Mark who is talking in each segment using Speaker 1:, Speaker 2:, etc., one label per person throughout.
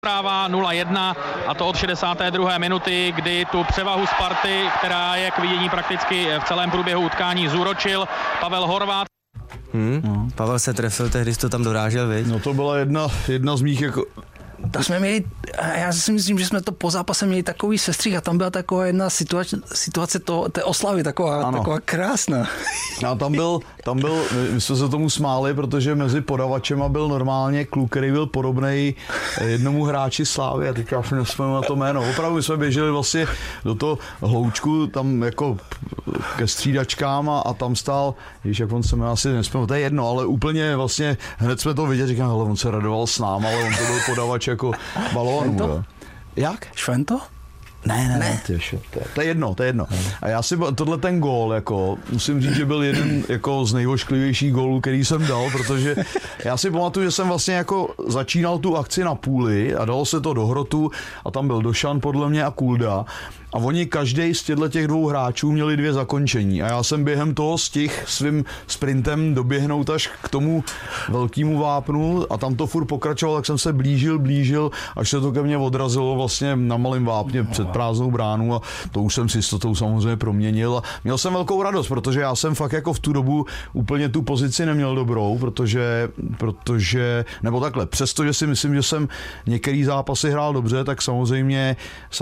Speaker 1: Práva 0-1 a to od 62. minuty, kdy tu převahu Sparty, která je k vidění prakticky v celém průběhu utkání, zúročil Pavel Horváth.
Speaker 2: Pavel se trefil, tehdy jsi to tam dorážel, viď?
Speaker 3: No to byla jedna z mých jako...
Speaker 4: Tak jsme měli, já si myslím, že jsme to po zápase měli takový sestřih a tam byla taková jedna situace té oslavy, taková krásná.
Speaker 3: A tam byl, my jsme se tomu smáli, protože mezi podavačema byl normálně kluk, který byl podobnej jednomu hráči Slávy, a teďka už nespomínám na to jméno. Opravdu jsme běželi vlastně do toho hloučku, tam jako ke střídačkám a tam stál, jak on se jmenuje, asi nespomínám, to je jedno, ale úplně vlastně hned jsme to viděli, říkám, hele, on se radoval s náma, ale on to byl podavač jako balónů. Jak?
Speaker 4: Švento?
Speaker 3: Ne. To je jedno. A já si tohle ten gól, jako, musím říct, že byl jeden jako z nejvošklivějších gólů, který jsem dal, protože já si pamatuju, že jsem vlastně jako začínal tu akci na půli a dalo se to do hrotu a tam byl Došan podle mě a Kulda. A oni každý z těch dvou hráčů měli 2 zakončení. A já jsem během toho stihl svým sprintem doběhnout až k tomu velkému vápnu a tam to furt pokračovalo, tak jsem se blížil, až se to ke mně odrazilo vlastně na malém vápně před prázdnou bránu a to už jsem si s jistotou samozřejmě proměnil. A měl jsem velkou radost, protože já jsem fakt jako v tu dobu úplně tu pozici neměl dobrou, protože nebo takhle, přestože si myslím, že jsem některý zápasy hrál dobře, tak samozřejmě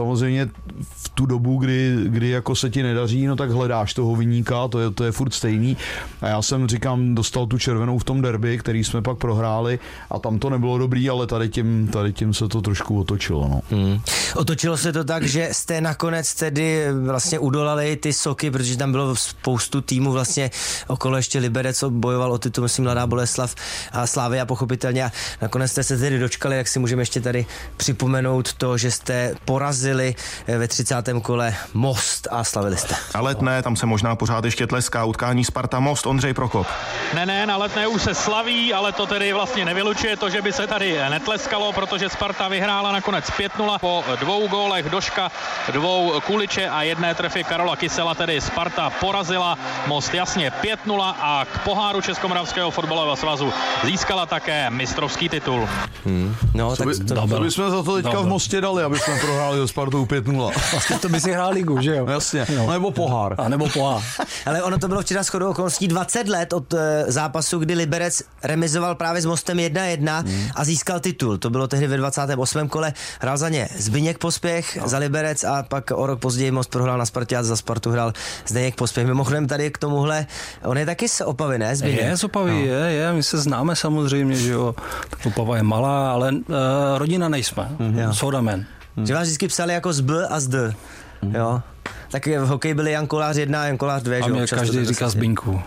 Speaker 3: v tu dobu, kdy jako se ti nedaří, no tak hledáš toho viníka, to je furt stejný. A já jsem, říkám, dostal tu červenou v tom derby, který jsme pak prohráli a tam to nebylo dobrý, ale tady tím se to trošku otočilo. No.
Speaker 2: Otočilo se to tak, že jste nakonec tedy vlastně udolali ty Soky, protože tam bylo spoustu týmů vlastně okolo, ještě Liberec bojoval o titul, myslím, Mladá Boleslav a Slavia pochopitelně, a nakonec jste se tedy dočkali, jak si můžeme ještě tady připomenout to, že jste porazili ve 30. kole Most a slavili jste.
Speaker 5: A Letné, tam se možná pořád ještě tleská, utkání Sparta Most, Ondřej Prokop.
Speaker 1: Ne, na Letné už se slaví, ale to tedy vlastně nevylučuje to, že by se tady netleskalo, protože Sparta vyhrála nakonec 5-0 po 2 gólech Doška, 2 Kuliče a 1 trefy Karola Kysela, tedy Sparta porazila Most jasně 5-0 a k poháru Českomoravského fotbalového svazu získala také mistrovský titul.
Speaker 2: No, tak
Speaker 3: to bychom za to teďka v Mostě dali, aby jsme prohráli do Spartou 5-0.
Speaker 4: Vlastně to by si hrál ligu, že jo?
Speaker 3: Jasně, no. Nebo pohár.
Speaker 4: A nebo pohár.
Speaker 2: Ale ono to bylo včera shodou okolností 20 let od zápasu, kdy Liberec remizoval právě s Mostem 1-1 a získal titul. To bylo tehdy ve 28. kole. Hrál za ně Zbyněk Pospěch za Liberec a pak o rok později Most prohrál na Spartě a za Spartu hrál Zdeněk Pospěch. Mimochodem tady k tomuhle, on je taky z Opavy, ne? Zbyněk?
Speaker 4: Je z Opavy, je. My se známe samozřejmě, že jo. Tak Opava je malá, ale rodina nejsme. Sodamen.
Speaker 2: Že vás vždycky psali jako z B a z D. Jo. Tak v hokeji byli Jan Kolář 1 a Jan Kolář 2.
Speaker 4: A mě každý říká Zbyňku.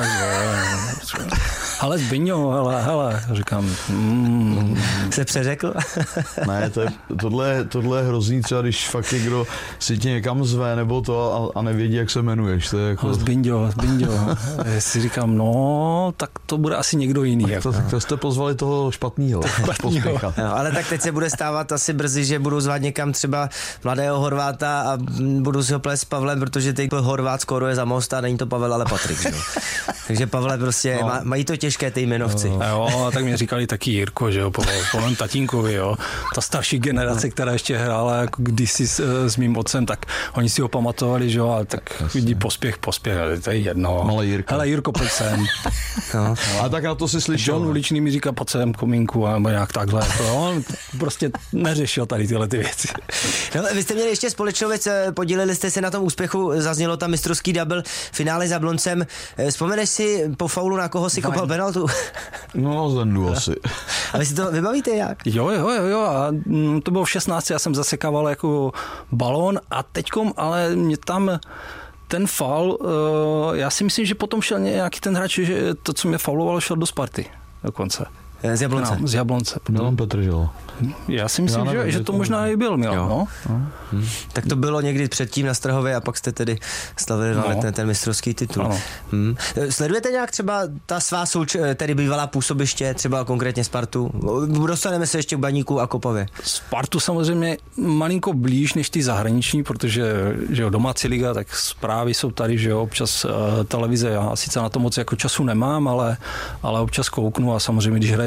Speaker 4: Ale Zbyňo, hele, říkám.
Speaker 2: Se přeřekl?
Speaker 3: Ne, tohle je hrozný, třeba když fakt někdo si tě někam zve nebo to a nevědí, jak se jmenuješ. To je jako...
Speaker 4: Zbyňo. Já si říkám, no, tak to bude asi někdo jiný.
Speaker 3: To jste pozvali toho špatnýho.
Speaker 2: No, ale tak teď se bude stávat asi brzy, že budou zvát někam třeba mladého Horváta a budou si ho plést s Pavlem, protože teď Horvát skóruje za Most a není to Pavel, ale Patrik. Že? Takže Pavle prostě mají to těžké ty jmenovci.
Speaker 4: Jo, tak mě říkali taky Jirko, že jo, po mém tatínkovi, jo. Ta starší generace, která ještě hrála jako kdysi s mým otcem, tak oni si ho pamatovali, že jo, a tak vidí Pospěch, to je jedno.
Speaker 3: Malý Jirko.
Speaker 4: Hele, Jirko, pojď sem.
Speaker 3: No. A tak na to si slyšel.
Speaker 4: John Uličný mi říká, pojď sem, komínku, nebo nějak takhle. On prostě neřešil tady tyhle ty věci.
Speaker 2: No, vy jste měli ještě společnou věc, podíleli jste se na tom úspěchu, zaznělo tam mistrovský double, finále za Jabloncem. Vzpomeneš si po faulu, na koho si kopal penaltu?
Speaker 3: No, Zendu asi.
Speaker 2: A vy si to vybavíte jak?
Speaker 4: Jo. A to bylo v 16, já jsem zasekával jako balón a teďkom, ale mě tam ten faul, já si myslím, že potom šel nějaký ten hráč, že to, co mě faulovalo, šel do Sparty dokonce.
Speaker 2: Z Jablonce?
Speaker 4: No, z Jablonce.
Speaker 3: Milan Petržel.
Speaker 4: Já si myslím, že to možná i byl Milan. No.
Speaker 2: Tak to bylo někdy předtím na Strahově a pak jste tedy slavili ten mistrovský titul. Sledujete nějak třeba ta svá tedy bývalá působiště, třeba konkrétně Spartu? Dostaneme se ještě k Baníku a Kopavě.
Speaker 4: Spartu samozřejmě malinko blíž než ty zahraniční, protože že jo, domácí liga, tak zprávy jsou tady, že jo, občas televize, já sice na to moc jako času nemám, ale občas kouknu a samozřejmě, když hraje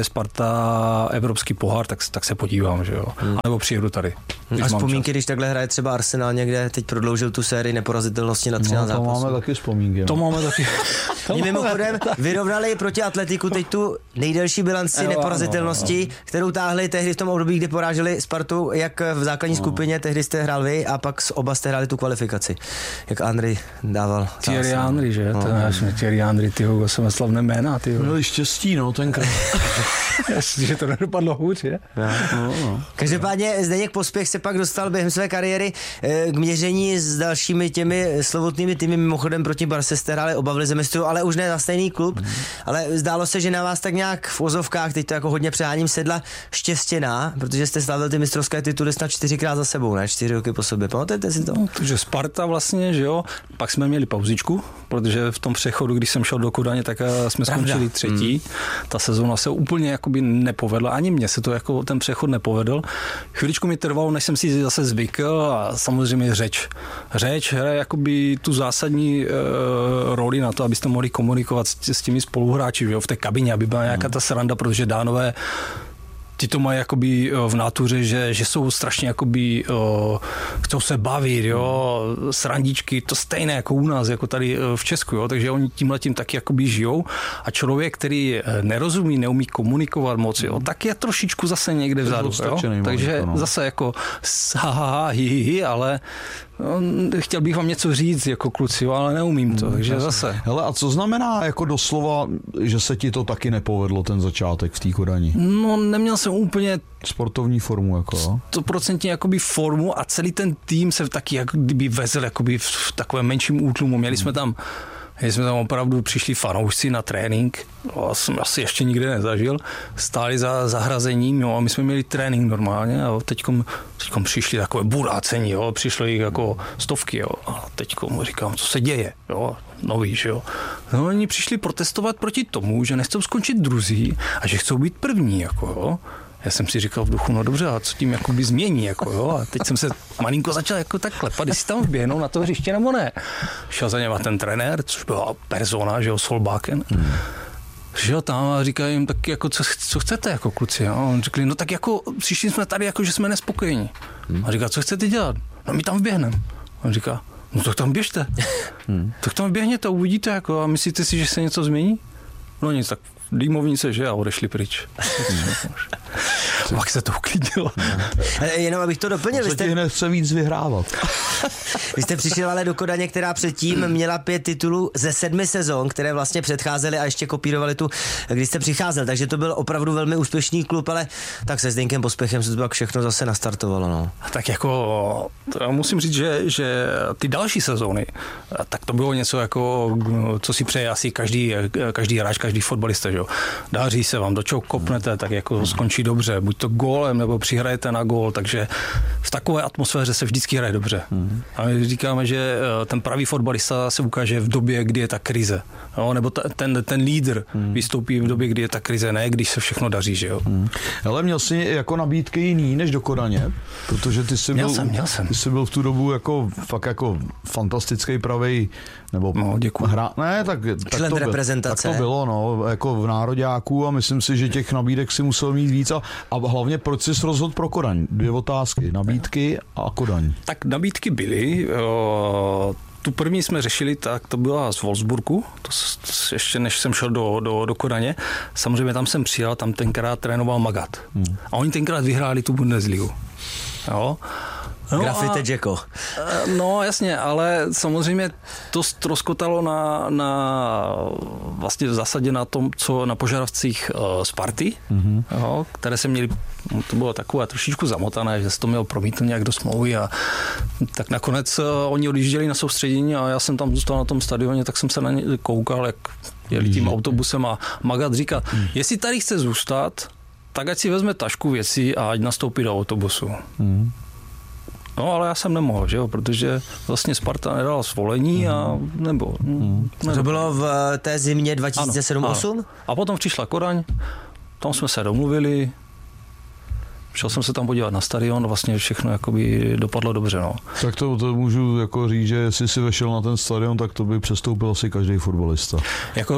Speaker 4: dostane Sparta evropský pohár, tak se podívám, že jo. Nebo přijedu tady.
Speaker 2: A vzpomínky, když takhle hraje třeba Arsenal někde, teď prodloužil tu sérii neporazitelnosti na 13 zápasů.
Speaker 3: To máme taky vzpomínky.
Speaker 4: To máme taky.
Speaker 2: Oni mimochodem vyrovnali proti Atletiku teď tu nejdelší bilanci neporazitelnosti, kterou táhli tehdy v tom období, kdy poráželi Spartu, jak v základní skupině, tehdy jste hrál vy a pak oba jste hráli tu kvalifikaci. Jak Andrej dával.
Speaker 4: Thierry Henry, že? Thierry Henry, tyho jsme slavné jména, tyho.
Speaker 3: Měli štěstí, no, tenkrát.
Speaker 4: Že to nedopadlo hůř, je?
Speaker 2: Každopádně Zdeněk Pospěch se pak dostal během své kariéry k měření s dalšími těmi slovutnými týmy, mimochodem proti Barse jste hráli oba v lize mistrů, ale už ne za stejný klub, ale zdálo se, že na vás tak nějak v ozovkách, teď to jako hodně přeháním, sedla štěstěná, protože jste slavil ty mistrovské tituly snad 4krát za sebou, ne? 4 roky po sobě, pamatujete si to?
Speaker 4: Takže Sparta vlastně, že jo, pak jsme měli pauzičku, protože v tom přechodu, když jsem šel do Kodaně, tak jsme skončili třetí. Ta sezóna se úplně jakoby nepovedla, ani mně se to jako ten přechod nepovedl. Chviličku mi trvalo, než jsem si zase zvykl a samozřejmě řeč hraje jakoby tu zásadní roli na to, abyste mohli komunikovat s těmi spoluhráči, že jo, v té kabině, aby byla nějaká ta sranda, protože Dánové ti to mají jakoby v nátuře, že jsou strašně jakoby, chcou se bavit, jo, srandičky, to stejné jako u nás, jako tady v Česku, jo, takže oni tímhletím taky jakoby žijou a člověk, který nerozumí, neumí komunikovat moc, jo, tak je trošičku zase někde vzadu, jo, takže zase jako hi, ale chtěl bych vám něco říct jako kluci, ale neumím to, takže zase.
Speaker 3: Hele, a co znamená jako doslova, že se ti to taky nepovedlo ten začátek v té Kodani?
Speaker 4: No, neměl jsem úplně
Speaker 3: sportovní formu, jako
Speaker 4: 100% jakoby formu a celý ten tým se taky jak kdyby vezl jakoby v takovém menším útlumu. Měli jsme tam opravdu, přišli fanoušci na trénink, jsem asi ještě nikdy nezažil, stáli za zahrazením, jo, a my jsme měli trénink normálně a teďkom přišli takové burácení, jo, přišlo jich jako stovky, jo, a teďkom říkám, co se děje, jo, víš, jo. No, oni přišli protestovat proti tomu, že nechcou skončit druzí a že chcou být první, jako jo. Já jsem si říkal v duchu, no dobře, a co tím jakoby změní, jako jo, a teď jsem se malinko začal jako tak klepat, jestli tam vběhnou na to hřiště nebo ne. Šel za něma ten trenér, což byla persona, že jo, Solbakken. Přišel tam a říkal jim, tak jako, co chcete, jako kluci, a on řekli, no tak jako, přišli jsme tady, jako, že jsme nespokojení. A říká, co chcete dělat? No my tam vběhneme. A on říká, no tak tam běžte. Tak tam běhněte, uvidíte, jako, a myslíte si, že se něco změní? No nic, tak dýmovnice, že? A odešli pryč. Pak se to uklidnilo.
Speaker 2: Jenom abych to doplnil.
Speaker 3: Vy jste nechce víc vyhrávat.
Speaker 2: Vy jste přišel ale do Kodaně, která předtím měla 5 titulů ze 7 sezon, které vlastně předcházely a ještě kopírovali tu, když jste přicházel. Takže to byl opravdu velmi úspěšný klub, ale tak se Zdeňkem Pospěchem se to pak všechno zase nastartovalo. No.
Speaker 4: Tak jako, musím říct, že ty další sezóny, tak to bylo něco jako, co si přeje asi každý hráč, každý fotbalista, že jo. Daří se vám, do čeho kopnete, tak jako skončí dobře, buď to gólem, nebo přihrajete na gól, takže v takové atmosféře se vždycky hraje dobře. A my říkáme, že ten pravý fotbalista se ukáže v době, kdy je ta krize. Jo? Nebo ten lídr vystoupí v době, kdy je ta krize, ne když se všechno daří, že jo.
Speaker 3: Ale měl jsi jako nabídky jiný než do Kodaně, protože ty jsi Ty jsi byl v tu dobu jako fakt jako fantastický pravej, nebo tak to bylo, no, jako v nároďáku a myslím si, že těch nabídek si musel mít víc a hlavně proč jsi rozhodl pro Kodaň? 2 otázky, nabídky a Kodaň.
Speaker 4: Tak nabídky byly, tu první jsme řešili, tak to byla z Wolfsburgu, to ještě než jsem šel do Kodaně. Samozřejmě tam jsem přijel, tam tenkrát trénoval Magat. A oni tenkrát vyhráli tu Bundesligu. Jo?
Speaker 2: No Grafite Jacko.
Speaker 4: No jasně, ale samozřejmě to ztroskotalo na vlastně v zásadě na tom, co na požadavcích Sparty, jo, které se měly, to bylo takové trošičku zamotané, že se to mělo promítnout nějak do smlouvy a tak nakonec oni odjížděli na soustředění a já jsem tam zůstal na tom stadioně, tak jsem se na ně koukal, jak jeli tím autobusem a Magat říká, jestli tady chce zůstat, tak ať si vezme tašku věcí a ať nastoupí do autobusu. No, ale já jsem nemohl, že jo, protože vlastně Sparta nedala svolení a nebo.
Speaker 2: To bylo v té zimě 2007-2008?
Speaker 4: A potom přišla Kodaň, tam jsme se domluvili, Šel jsem se tam podívat na stadion, vlastně všechno jakoby dopadlo dobře, no.
Speaker 3: Tak to můžu jako říct, že jestli si vešel na ten stadion, tak to by přestoupil asi každý fotbalista.
Speaker 4: Jako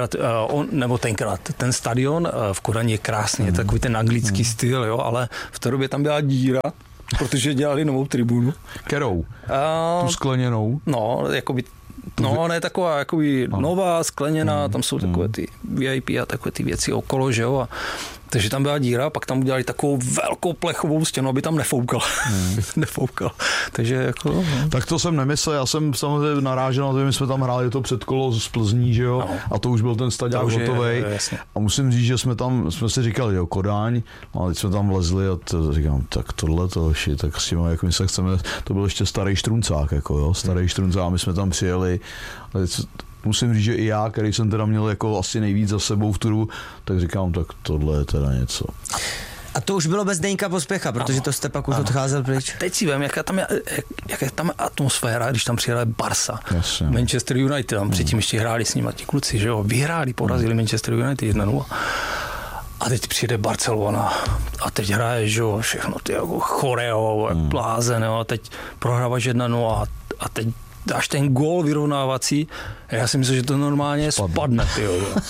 Speaker 4: ten stadion v Kodani je krásný, je takový ten anglický styl, jo, ale v té době tam byla díra, protože dělali novou tribunu.
Speaker 3: Kterou? Tu skleněnou?
Speaker 4: No, jakoby ne taková jakoby nová, skleněná, tam jsou takové ty VIP a takové ty věci okolo, že jo, takže tam byla díra, pak tam udělali takovou velkou plechovou stěnu, aby tam nefoukal. Nefoukal. Takže jako... No.
Speaker 3: Tak to jsem nemyslel, já jsem samozřejmě narážel na to, my jsme tam hráli to předkolo z Plzní, že jo, no. A to už byl ten stadion hotovej. A musím říct, že jsme si říkali, jo, Kodáň, a teď jsme tam vlezli a říkám, tak tohle to hoši, tak s tím, jak my se chceme, to byl ještě starý Štruncák, jako jo, starý Štruncák, a my jsme tam přijeli, musím říct, že i já, který jsem teda měl jako asi nejvíc za sebou v turu, tak říkám, tak tohle je teda něco.
Speaker 2: A to už bylo bez Zdeňka Pospěcha, protože to jste pak už odcházel pryč.
Speaker 4: Teď si vím, jaká tam je atmosféra, když tam přijela Barca, jasně. Manchester United, tam předtím ještě hráli s nimi ti kluci, že jo, vyhráli, porazili Manchester United 1-0. A teď přijde Barcelona a teď hraje, že jo, všechno ty jako choreo, blázen, jo, a teď prohráváš 1-0 a teď dáš ten gól vyrovnávací a já si myslím, že to normálně spadne, tyjo.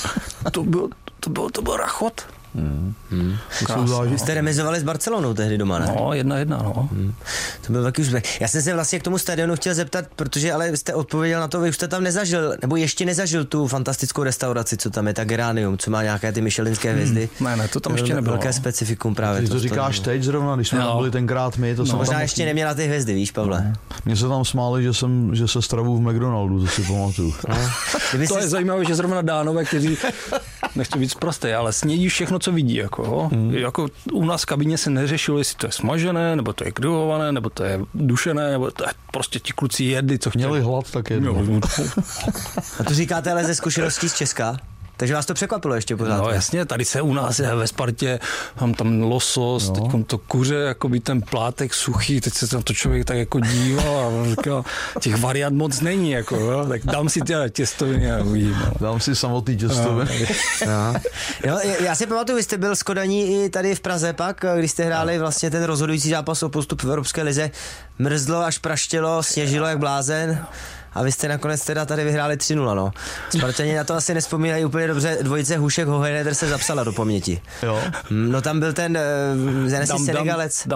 Speaker 4: To byl rachot.
Speaker 2: Jste remizovali s Barcelonou tehdy doma, ne?
Speaker 4: No, 1-1, no.
Speaker 2: To byl velký úspěch. Já jsem se vlastně k tomu stadionu chtěl zeptat, protože ale jste odpověděl na to, vy už jste tam nezažil, nebo ještě nezažil tu fantastickou restauraci, co tam je, ta Geranium, co má nějaké ty michelinské hvězdy.
Speaker 4: Ne, to tam ještě nebylo.
Speaker 2: Velké specifikum právě.
Speaker 3: Ty to říkáš teď zrovna, když jsme tam byli tenkrát my. To
Speaker 2: možná ještě neměla ty hvězdy, víš, Pavle.
Speaker 3: Mně se tam smáli, že se stravu v McDonaldu, to si pamatuju.
Speaker 4: To je zajímavé, že zrovna Dánové, kteří nechci víc prosté, ale snědí všechno, co vidí. Jako jako u nás v kabině se neřešilo, jestli to je smažené, nebo to je grillované, nebo to je dušené, nebo to je prostě ti kluci jedli, co chtěli.
Speaker 3: Měli hlad, tak jedli.
Speaker 2: A to říkáte ale ze zkušeností z Česka? Takže vás to překvapilo ještě pořád?
Speaker 4: No jasně, tady se u nás je ve Spartě, mám tam losos, teď to kuře, jakoby ten plátek suchý, teď se tam to člověk tak jako dívá a říká, těch variant moc není, jako, jo? Tak dám si teda těstoviny a uvidím.
Speaker 3: Dám si samotný těstoviny.
Speaker 2: No. Já si pamatuju, vy jste byl s Kodaní i tady v Praze pak, když jste hráli vlastně ten rozhodující zápas o postup v Evropské lize. Mrzlo až praštělo, sněžilo jak blázen. A vy jste nakonec teda tady vyhráli 3-0, no. Spartani na to asi nespomínají úplně dobře, dvojice Hušek Hoheneder se zapsala do paměti.
Speaker 3: Jo.
Speaker 2: No tam byl ten Senegalec.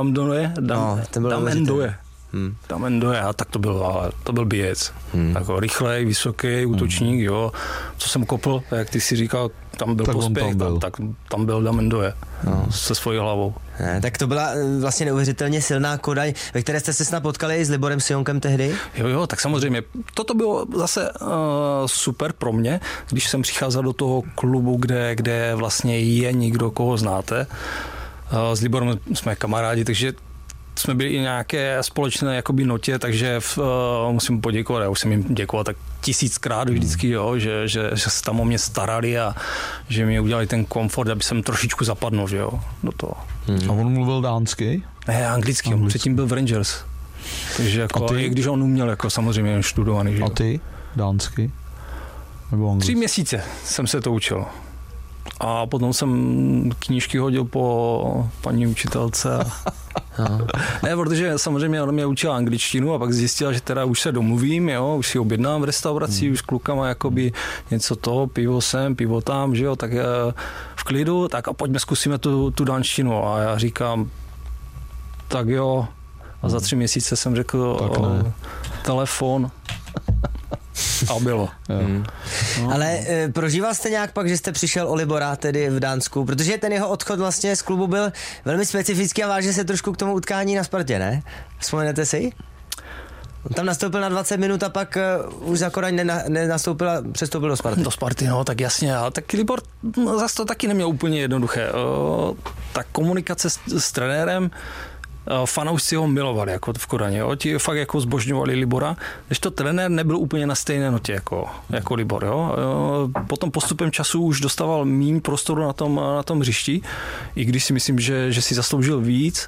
Speaker 4: Tam Endoje, a tak to byl bijec. Jako rychlej, vysoký, útočník, jo. Co jsem kopl, jak ty si říkal, tam byl Pospěch, tam byl Dam Endoje se svojí hlavou.
Speaker 2: Tak to byla vlastně neuvěřitelně silná Kodaň, ve které jste se snad potkali s Liborem Sionkem tehdy?
Speaker 4: Jo, tak samozřejmě. Toto bylo zase super pro mě, když jsem přicházel do toho klubu, kde vlastně je někdo, koho znáte. S Liborem jsme kamarádi, takže jsme byli i nějaké společné jakoby notě, takže musím poděkovat, já už jsem jim děkoval tak 1000krát vždycky, jo, že se tam o mě starali a že mi udělali ten komfort, aby jsem trošičku zapadnul, že jo, do toho.
Speaker 3: A on mluvil dánsky?
Speaker 4: Ne, anglicky. Předtím byl v Rangers. Takže jako, i když on uměl, jako samozřejmě študovaný, že jo.
Speaker 3: A ty? Dánsky? Nebo anglicky?
Speaker 4: 3 měsíce jsem se to učil. A potom jsem knížky hodil po paní učitelce. Ne, protože samozřejmě ona mě učila angličtinu a pak zjistila, že teda už se domluvím, jo, už si objednám v restauraci, už s klukama jakoby něco to, pivo sem, pivo tam, že jo, tak v klidu, tak a pojďme zkusíme tu dánštinu. A já říkám, tak jo. A za 3 měsíce jsem řekl telefon. A bylo.
Speaker 2: Ale prožíval jste nějak pak, že jste přišel o Libora tedy v Dánsku, protože ten jeho odchod vlastně z klubu byl velmi specifický a váže se trošku k tomu utkání na Spartě, ne? Vzpomenete si? On tam nastoupil na 20 minut a pak už za Kodaň nenastoupil a přestoupil do Sparty.
Speaker 4: Do Sparty, no, tak jasně. A tak Libor zase to taky neměl úplně jednoduché. Ta komunikace s trenérem, fanoušci ho milovali jako v Kodani, jo? Ti fakt jako zbožňovali Libora, když to trenér nebyl úplně na stejné notě jako Libor. Jo? Potom postupem času už dostával méně prostoru na tom hřišti, i když si myslím, že si zasloužil víc,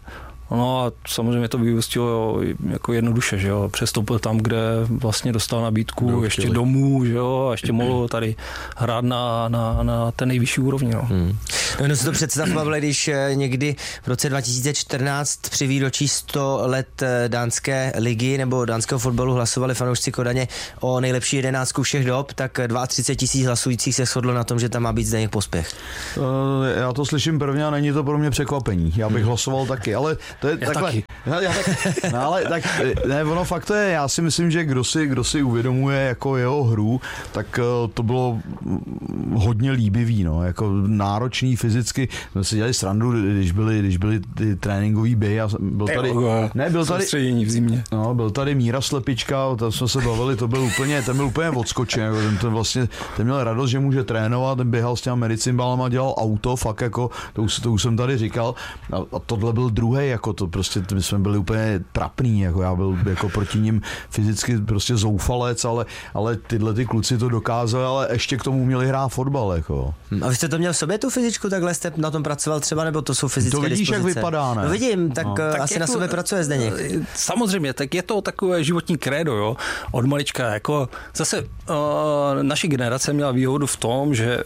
Speaker 4: No a samozřejmě to vyústilo jako jednoduše, že jo. Přestoupil tam, kde vlastně dostal nabídku ještě domů, že jo, a ještě mohl tady hrát na té nejvyšší úrovni, no.
Speaker 2: No si to představovali, když někdy v roce 2014 při výročí 100 let dánské ligy nebo dánského fotbalu hlasovali fanoušci Kodaně o nejlepší 11 všech dob, tak 32 000 hlasujících se shodlo na tom, že tam má být Zdeněk Pospěch.
Speaker 3: Já to slyším prvně a není to pro mě překvapení. Já bych hlasoval taky, ale to je takhle.
Speaker 4: Taky.
Speaker 3: Já taky. No, ale tak, ne, ono fakt to je, já si myslím, že kdo si uvědomuje jako jeho hru, tak to bylo hodně líbivý, no, jako náročný fyzicky. My si dělali srandu, když byly ty tréninkový běhy a byl tady,
Speaker 4: soustředění v zimě.
Speaker 3: No, byl tady Míra Slepička, tam jsme se bavili, ten byl úplně odskočen, jako ten měl radost, že může trénovat, ten běhal s těma medicínbalama, dělal auto, fakt jako, to už jsem tady říkal, a tohle byl druhý, jako to prostě, my jsme byli úplně trapný, jako já byl jako proti nim fyzicky prostě zoufalec, ale tyhle ty kluci to dokázali, ale ještě k tomu měli hrát fotbal, jako.
Speaker 2: A vy jste to měl v sobě, tu fyzičku, takhle jste na tom pracoval třeba, nebo to jsou fyzické dispozice?
Speaker 3: To vidíš, jak vypadá, ne?
Speaker 2: No vidím, tak asi na sobě pracuje Zdeněk.
Speaker 4: Samozřejmě, tak je to takové životní krédo, jo, od malička, jako zase naše generace měla výhodu v tom, že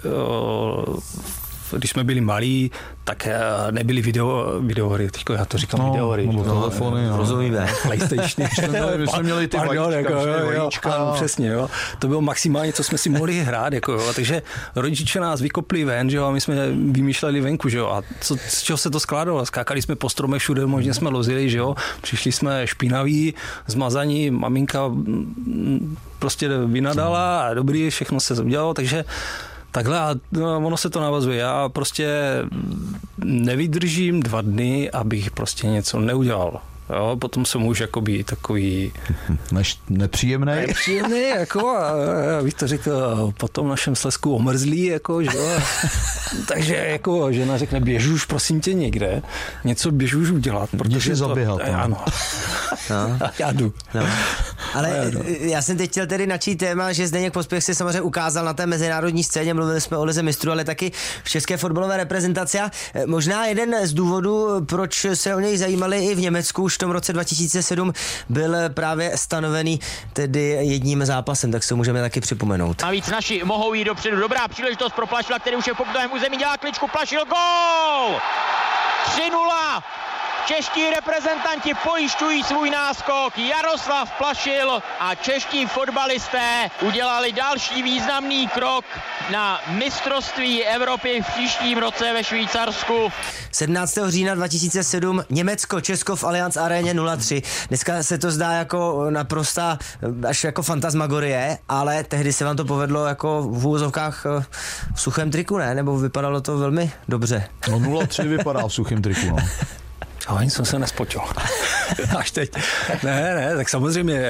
Speaker 4: když jsme byli malí, tak nebyli videohry. Teďko já to říkám videohry.
Speaker 3: Telefony,
Speaker 2: rozumíme.
Speaker 4: PlayStation.
Speaker 3: My jsme měli ty vajíčka.
Speaker 4: Ano, přesně, jo. To bylo maximálně, co jsme si mohli hrát, jako, jo. Takže rodiče nás vykopli ven, že jo, a my jsme vymýšleli venku, že jo. A z čeho se to skládalo? Skákali jsme po stromech, všude možně jsme lozili, že jo. Přišli jsme špinaví, zmazaní, maminka prostě vynadala a dobrý, všechno se udělalo, takže takhle a ono se to navazuje. Já prostě nevydržím 2 dny, abych prostě něco neudělal. Jo, potom jsem už jakoby takový...
Speaker 3: Nepříjemný,
Speaker 4: jako, a já bych to řekl, po tom našem Slezsku omrzlý, jako, že jo. Takže jako žena řekne, běž už prosím tě někde, něco běž už udělat.
Speaker 3: Protože si zaběhat.
Speaker 4: Ano.
Speaker 2: No.
Speaker 4: Já jdu.
Speaker 2: No. Ale já jsem teď chtěl tedy načít téma, že Zdeněk Pospěch se samozřejmě ukázal na té mezinárodní scéně, mluvili jsme o lize mistrů, ale taky v české fotbalové reprezentaci. A možná jeden z důvodů, proč se o něj zajímali i v Německu, už v tom roce 2007 byl právě stanovený tedy jedním zápasem, tak se můžeme taky připomenout.
Speaker 6: Navíc naši mohou jít dopředu. Dobrá příležitost pro Plašila, který už je v pokutovém území, dělá kličku, Plašil, gól! 3-0! Čeští reprezentanti pojišťují svůj náskok. Jaroslav Plašil a čeští fotbalisté udělali další významný krok na mistrovství Evropy v příštím roce ve Švýcarsku.
Speaker 2: 17. října 2007 Německo, Česko v Allianz Aréně 0-3. Dneska se to zdá jako naprostá až jako fantasmagorie, ale tehdy se vám to povedlo jako v úvozovkách v suchém triku, ne? Nebo vypadalo to velmi dobře?
Speaker 3: No 0-3 vypadá v suchém triku, no.
Speaker 4: Ale nic jsem se nespočil. Až teď. Ne, tak samozřejmě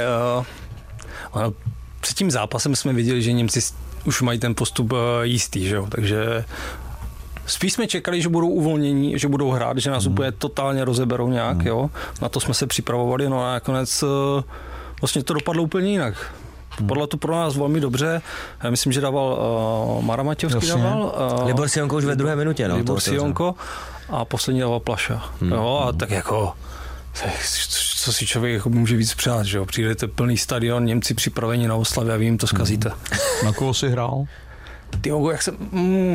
Speaker 4: před tím zápasem jsme viděli, že Němci už mají ten postup jistý, že jo, takže spíš jsme čekali, že budou uvolnění, že budou hrát, že nás úplně totálně rozeberou nějak, jo, na to jsme se připravovali, no a nakonec vlastně to dopadlo úplně jinak. Podle to pro nás velmi dobře. Já myslím, že dával Mara Matějovský dával.
Speaker 2: Libor Sionko už ve 2. minutě. No,
Speaker 4: Libor Sionko a poslední dával Plaša. Jo, a tak jako co si člověk jako může víc přát, že jo? Přijdete plný stadion, Němci připraveni na oslavy a vy jim to zkazíte.
Speaker 3: Na koho jsi hrál?
Speaker 4: Tyjo, jak jsem...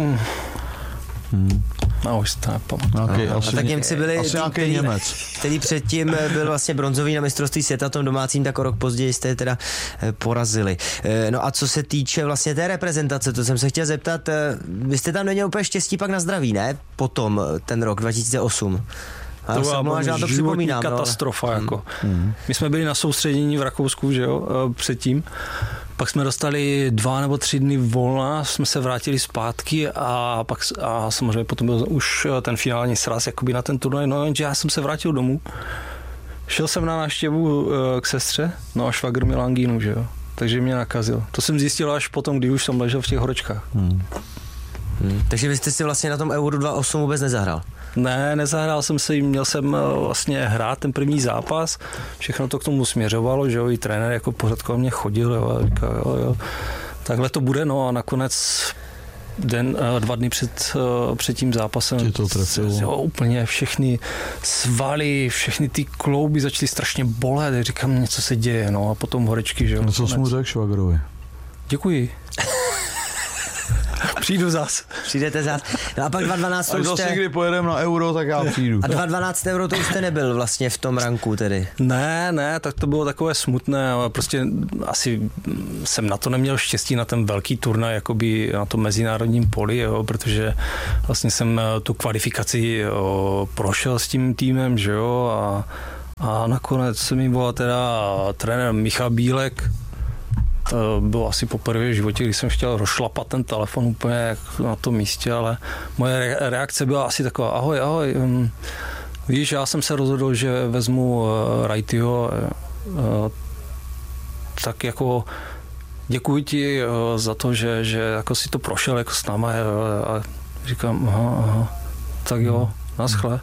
Speaker 4: No, už to nepamatuju.
Speaker 3: Okay,
Speaker 2: a tak Němci byli
Speaker 3: asi nějaký Němec,
Speaker 2: který předtím byl vlastně bronzový na mistrovství světa, tom domácím, tak o rok později jste je teda porazili. No a co se týče vlastně té reprezentace, to jsem se chtěl zeptat, vy jste tam neměl úplně štěstí pak na zdraví, ne? Potom ten rok 2008.
Speaker 4: To byla životní katastrofa. No, jako. My jsme byli na soustředění v Rakousku, že jo, předtím. Pak jsme dostali 2 nebo 3 dny volna, jsme se vrátili zpátky a samozřejmě potom byl už ten finální sraz jakoby na ten turnaj, no jenže já jsem se vrátil domů. Šel jsem na návštěvu k sestře, no a švagr měl angínu, že jo. Takže mě nakazil. To jsem zjistil až potom, když už jsem ležel v těch horečkách.
Speaker 2: Takže vy jste si vlastně na tom Euro 2008 vůbec nezahrál?
Speaker 4: Ne, nezahrál jsem si, měl jsem vlastně hrát ten první zápas, všechno to k tomu směřovalo, že jo, i trenér jako pořád kolem mě chodil, jo, a říkal, jo, takhle to bude, no a nakonec 2 dny před tím zápasem. Jo, úplně všechny svaly, všechny ty klouby začaly strašně bolet. Říkám, něco se děje, no a potom horečky, že jo.
Speaker 3: No co jsi mu řekl švagrovi?
Speaker 4: Děkuji. Přijdu zas.
Speaker 2: Přijdete zas. No a pak 2.12
Speaker 3: Až zase někdy pojedeme na Euro, tak já přijdu.
Speaker 2: A 2.12 euro to už jste nebyl vlastně v tom ranku tedy?
Speaker 4: Ne, tak to bylo takové smutné, ale prostě asi jsem na to neměl štěstí na ten velký turnaj, jakoby na tom mezinárodním poli, jo, protože vlastně jsem tu kvalifikaci prošel s tím týmem, že jo, a nakonec mi volal teda trenér Michal Bílek. To bylo asi poprvé v životě, když jsem chtěl rozšlapat ten telefon úplně na tom místě, ale moje reakce byla asi taková, ahoj, víš, já jsem se rozhodl, že vezmu Wrightyho, tak jako děkuji ti za to, že jako si to prošel jako s náma a říkám, aha, tak jo, naschle.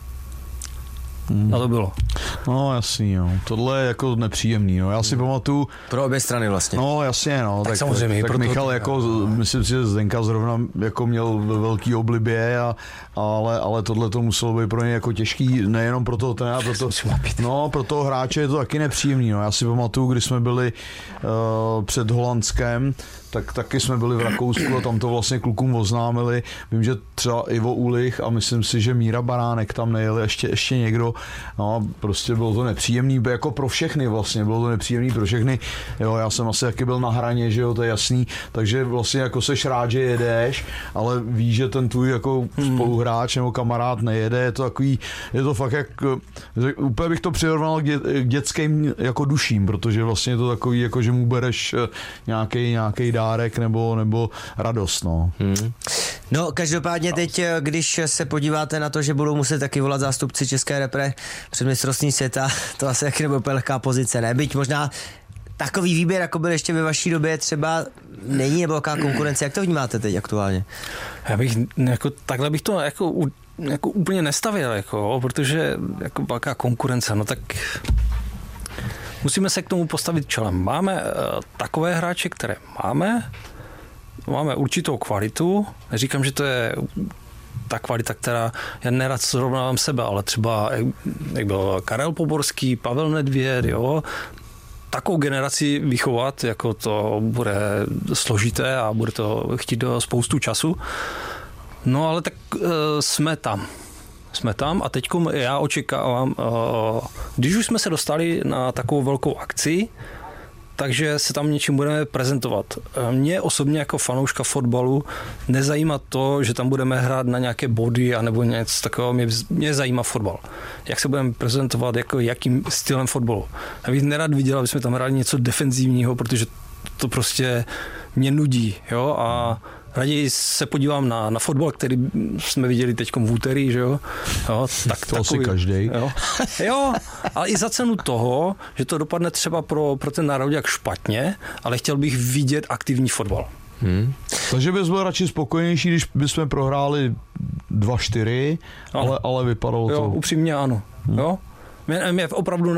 Speaker 4: A to bylo.
Speaker 3: No jasný, jo. Tohle je jako nepříjemný, no. Já si pamatuju...
Speaker 2: Pro obě strany vlastně.
Speaker 3: No jasně, no.
Speaker 2: Tak samozřejmě.
Speaker 3: Tak Michal jako, myslím si, že Zdenka zrovna jako měl ve velký oblibě, ale tohle to muselo být pro ně jako těžký, nejenom pro toho trenéra, pro toho hráče je to taky nepříjemný, no. Já si pamatuju, když jsme byli před Holandskem, tak taky jsme byli v Rakousku a tam to vlastně klukům oznámili. Vím, že třeba Ivo Ulich a myslím si, že Míra Baránek tam nejeli, ještě někdo. No, prostě bylo to nepříjemný, jako pro všechny vlastně, bylo to nepříjemný pro všechny. Jo, já jsem asi taky byl na hraně, že jo, to je jasný, takže vlastně jako seš rád, že jedeš, ale víš, že ten tvůj jako spoluhráč nebo kamarád nejede, je to takový, je to fakt jak, úplně bych to přirovnal k dětským jako duším, protože vlastně je to takový, jako že mu bereš nějaký dárek nebo radost, no.
Speaker 2: No, každopádně teď, když se podíváte na to, že budou muset taky volat zástupci české repre před mistrovství světa, to asi taky nebude úplně lehká pozice, ne? Byť možná takový výběr, jako byl ještě ve vaší době, třeba není, nebo jaká konkurence, jak to vnímáte teď aktuálně?
Speaker 4: Já bych, takhle bych to jako úplně nestavil, protože jako jaká konkurence, no tak musíme se k tomu postavit čelem. Máme takové hráče, které máme určitou kvalitu, neříkám, že to je ta kvalita, která, já nerad srovnávám sebe, ale třeba jak byl Karel Poborský, Pavel Nedvěd, jo, takovou generaci vychovat, jako to bude složité a bude to chtít spoustu času. No ale tak jsme tam a teď já očekávám, když už jsme se dostali na takovou velkou akci, takže se tam něčím budeme prezentovat. Mě osobně jako fanouška fotbalu nezajímá to, že tam budeme hrát na nějaké body anebo něco takového. Mě zajímá fotbal. Jak se budeme prezentovat, jako jakým stylem fotbalu. Já bych nerad viděl, aby jsme tam hráli něco defenzivního, protože to prostě mě nudí. Jo? A raději se podívám na fotbal, který jsme viděli teď v úterý, že jo? Jo, tak
Speaker 3: to asi každý.
Speaker 4: Jo, ale i za cenu toho, že to dopadne třeba pro ten národák špatně, ale chtěl bych vidět aktivní fotbal.
Speaker 3: Takže bys byl radši spokojenější, když bychom prohráli 2-4, ale vypadalo to.
Speaker 4: Jo, upřímně ano. Jo? Mě opravdu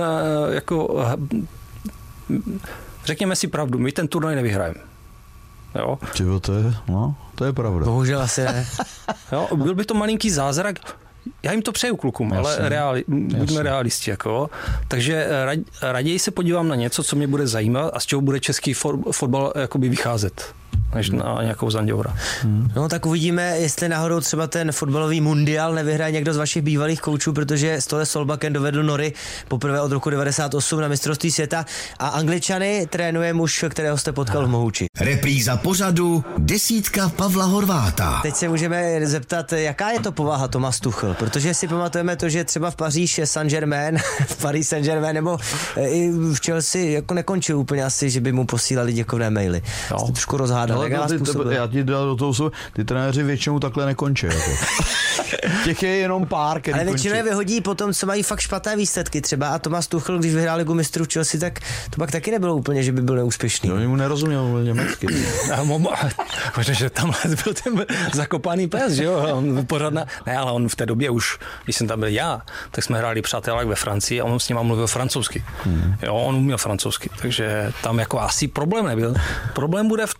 Speaker 4: řekněme si pravdu, my ten turnaj nevyhrajeme. Jo.
Speaker 3: To je pravda.
Speaker 2: Bohužel asi ne.
Speaker 4: Jo, byl by to malinký zázrak. Já jim to přeju klukům, ale buďme realisti. Jako. Takže raději se podívám na něco, co mě bude zajímat a z čeho bude český fotbal jakoby vycházet, než na nějakou Zanděura.
Speaker 2: No tak uvidíme, jestli náhodou třeba ten fotbalový mundial nevyhraje někdo z vašich bývalých koučů, protože Ståle Solbakken dovedl Nory poprvé od roku 98 na mistrovství světa a Angličany trénuje muž, kterého jste potkal v Mohuči.
Speaker 7: Repríza pořadu desítka Pavla Horváta.
Speaker 2: Teď se můžeme zeptat, jaká je to povaha Thomas Tuchel, protože si pamatujeme to, že třeba v Paříž Saint-Germain, v Paris Saint-Germain nebo i v Chelsea jako nekončil úplně asi, že by mu posílali děkovné maily. Jste trošku rozhádal.
Speaker 3: Já ti dal do toho, ty trenéři většinou takhle nekončí. Jako. Těch je jenom pár, který
Speaker 2: ale většinou je vyhodí potom, co mají fakt špatné výsledky třeba a Thomas Tuchel, když vyhrál Ligu mistrů v Chelsea, tak to pak taky nebylo úplně, že by byl neúspěšný.
Speaker 3: No, mu nerozuměl, mluvil německy.
Speaker 4: Možná, že tam byl ten zakopaný pes, že jo? Ne, ale on v té době už, když jsem tam byl já, tak jsme hráli přátelák ve Francii a on s ním mluvil francouzsky. Jo, on uměl francouzsky, takže tam jako asi problém nebyl. Problém bude v tom, že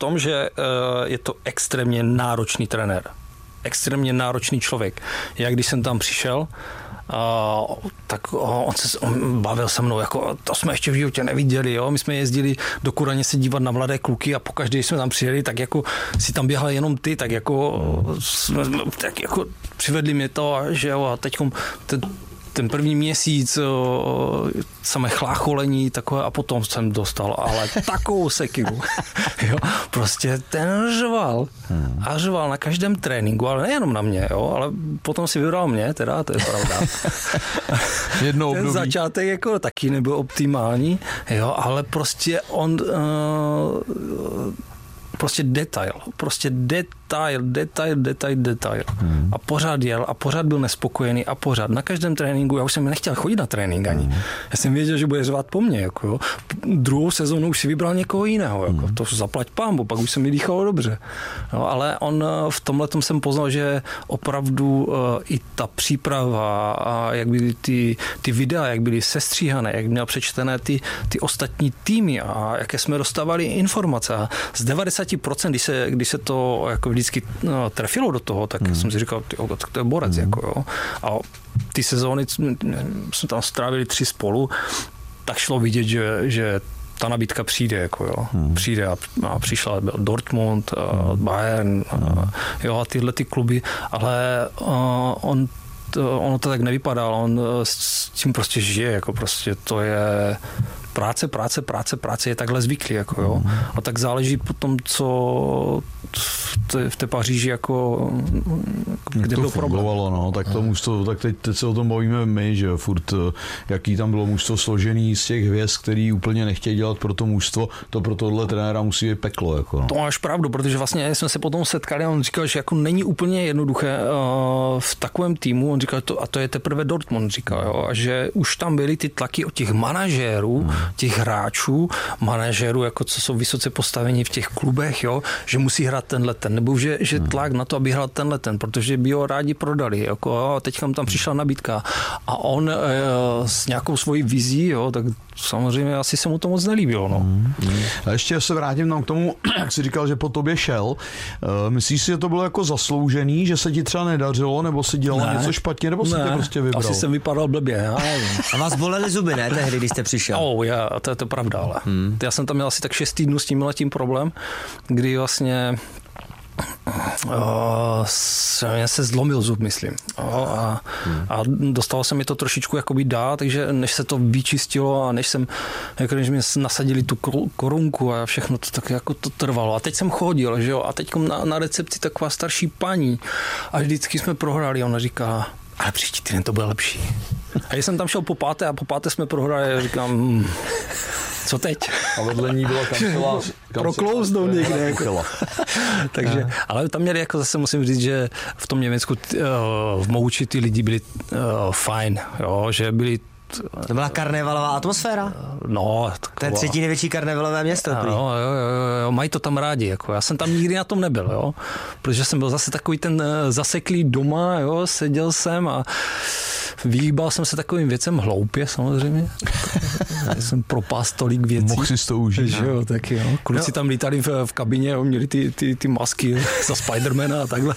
Speaker 4: je to extrémně náročný trenér. Extrémně náročný člověk. Já když jsem tam přišel, tak on bavil se mnou, jako to jsme ještě v životě neviděli, jo? My jsme jezdili do Kuraně se dívat na mladé kluky a pokaždé, když jsme tam přijeli, tak jako si tam běhal jenom ty, tak jako přivedli mě to, že jo, a teďkom ten první měsíc samé chlácholení takové a potom jsem dostal ale takovou sekiru. Jo, prostě ten řval a řval na každém tréninku, ale nejenom na mě, jo, ale potom si vybral mě, teda, to je pravda. Ten začátek jako taky nebyl optimální, jo, ale prostě on prostě detail. A pořád jel a pořád byl nespokojený a pořád na každém tréninku, já už jsem nechtěl chodit na trénink ani. Já jsem věděl, že bude řvát po mně, jako jo. Druhou sezónu už si vybral někoho jiného, jako. To zaplať pánbu, pak už se mi dýchalo dobře. No, ale on v tomhletom jsem poznal, že opravdu i ta příprava a jak byly ty videa, jak byly sestříhané, jak měl přečtené ty ostatní týmy a jaké jsme dostávali informace. A z 90%, když se to jako vždycky trefilo do toho, tak jsem si říkal, tak to je borec. Jako, jo. A ty sezóny jsme tam strávili 3 spolu, tak šlo vidět, že ta nabídka přijde, jako jo. Přijde a přišla Dortmund, Bayern, jo, a tyhle ty kluby, ale ono to tak nevypadá, ale on s tím prostě žije, jako prostě to je práce je takhle zvyklý, jako jo. A tak záleží potom, co v té Paříži jako kde
Speaker 3: to
Speaker 4: byl problém.
Speaker 3: No, tak to mužstvo, tak teď se o tom bavíme my, že furt, jaký tam bylo mužstvo složený z těch hvězd, který úplně nechtějí dělat pro to mužstvo, to pro tohle trenéra musí být peklo, jako no.
Speaker 4: To máš pravdu, protože vlastně jsme se potom setkali a on říkal, že jako není úplně jednoduché v takovém týmu, on říkal, a to je teprve Dortmund, říkal, jo, a že už tam byly ty tlaky od těch manažérů, těch hráčů, manažérů, jako co jsou vysoce postavení v těch klubech, jo, že musí hrát tenhle, nebo že tlak na to, aby hrál tenhle, protože by ho rádi prodali, jako, a teďka tam přišla nabídka a on s nějakou svojí vizí, jo, tak samozřejmě asi se mu to moc nelíbilo, no.
Speaker 3: A ještě se vrátím tam k tomu, jak jsi říkal, že po tobě šel. Myslíš si, že to bylo jako zasloužený, že se ti třeba nedařilo, nebo si dělal něco špatně, nebo si tě prostě vybral?
Speaker 4: Asi jsem vypadal blbě.
Speaker 2: A vás bolely zuby, ne, tehdy, když jste přišel?
Speaker 4: To je to pravda, ale. Já jsem tam měl asi tak 6 týdnů s tímhletím problém, kdy vlastně se zlomil zub, myslím. A dostalo se mi to trošičku jakoby dál, takže než se to vyčistilo a než mi nasadili tu korunku a všechno to tak jako to trvalo. A teď jsem chodil, že jo, a teď na recepci taková starší paní a vždycky jsme prohráli a ona říká, ale příští týden to bude lepší. A když jsem tam šel po páté jsme prohráli a říkám, co teď?
Speaker 3: A vedle ní byla kancelář.
Speaker 4: Proklouznou někde. Jako. Takže, ale tam měli, jako zase musím říct, že v tom Německu v Mouči ty lidi byli fajn, jo, že byli.
Speaker 2: To byla karnevalová atmosféra?
Speaker 4: No.
Speaker 2: To je 3. největší karnevalové město.
Speaker 4: No, jo, mají to tam rádi. Jako. Já jsem tam nikdy na tom nebyl, jo, protože jsem byl zase takový ten zaseklý doma, jo, seděl jsem a vyhýbal jsem se takovým věcem hloupě, samozřejmě. Já jsem propás tolik věcí.
Speaker 3: Mohl si to užít.
Speaker 4: Jo, taky, jo. Kluci tam lítali v kabině, jo, měli ty masky za Spidermana a takhle.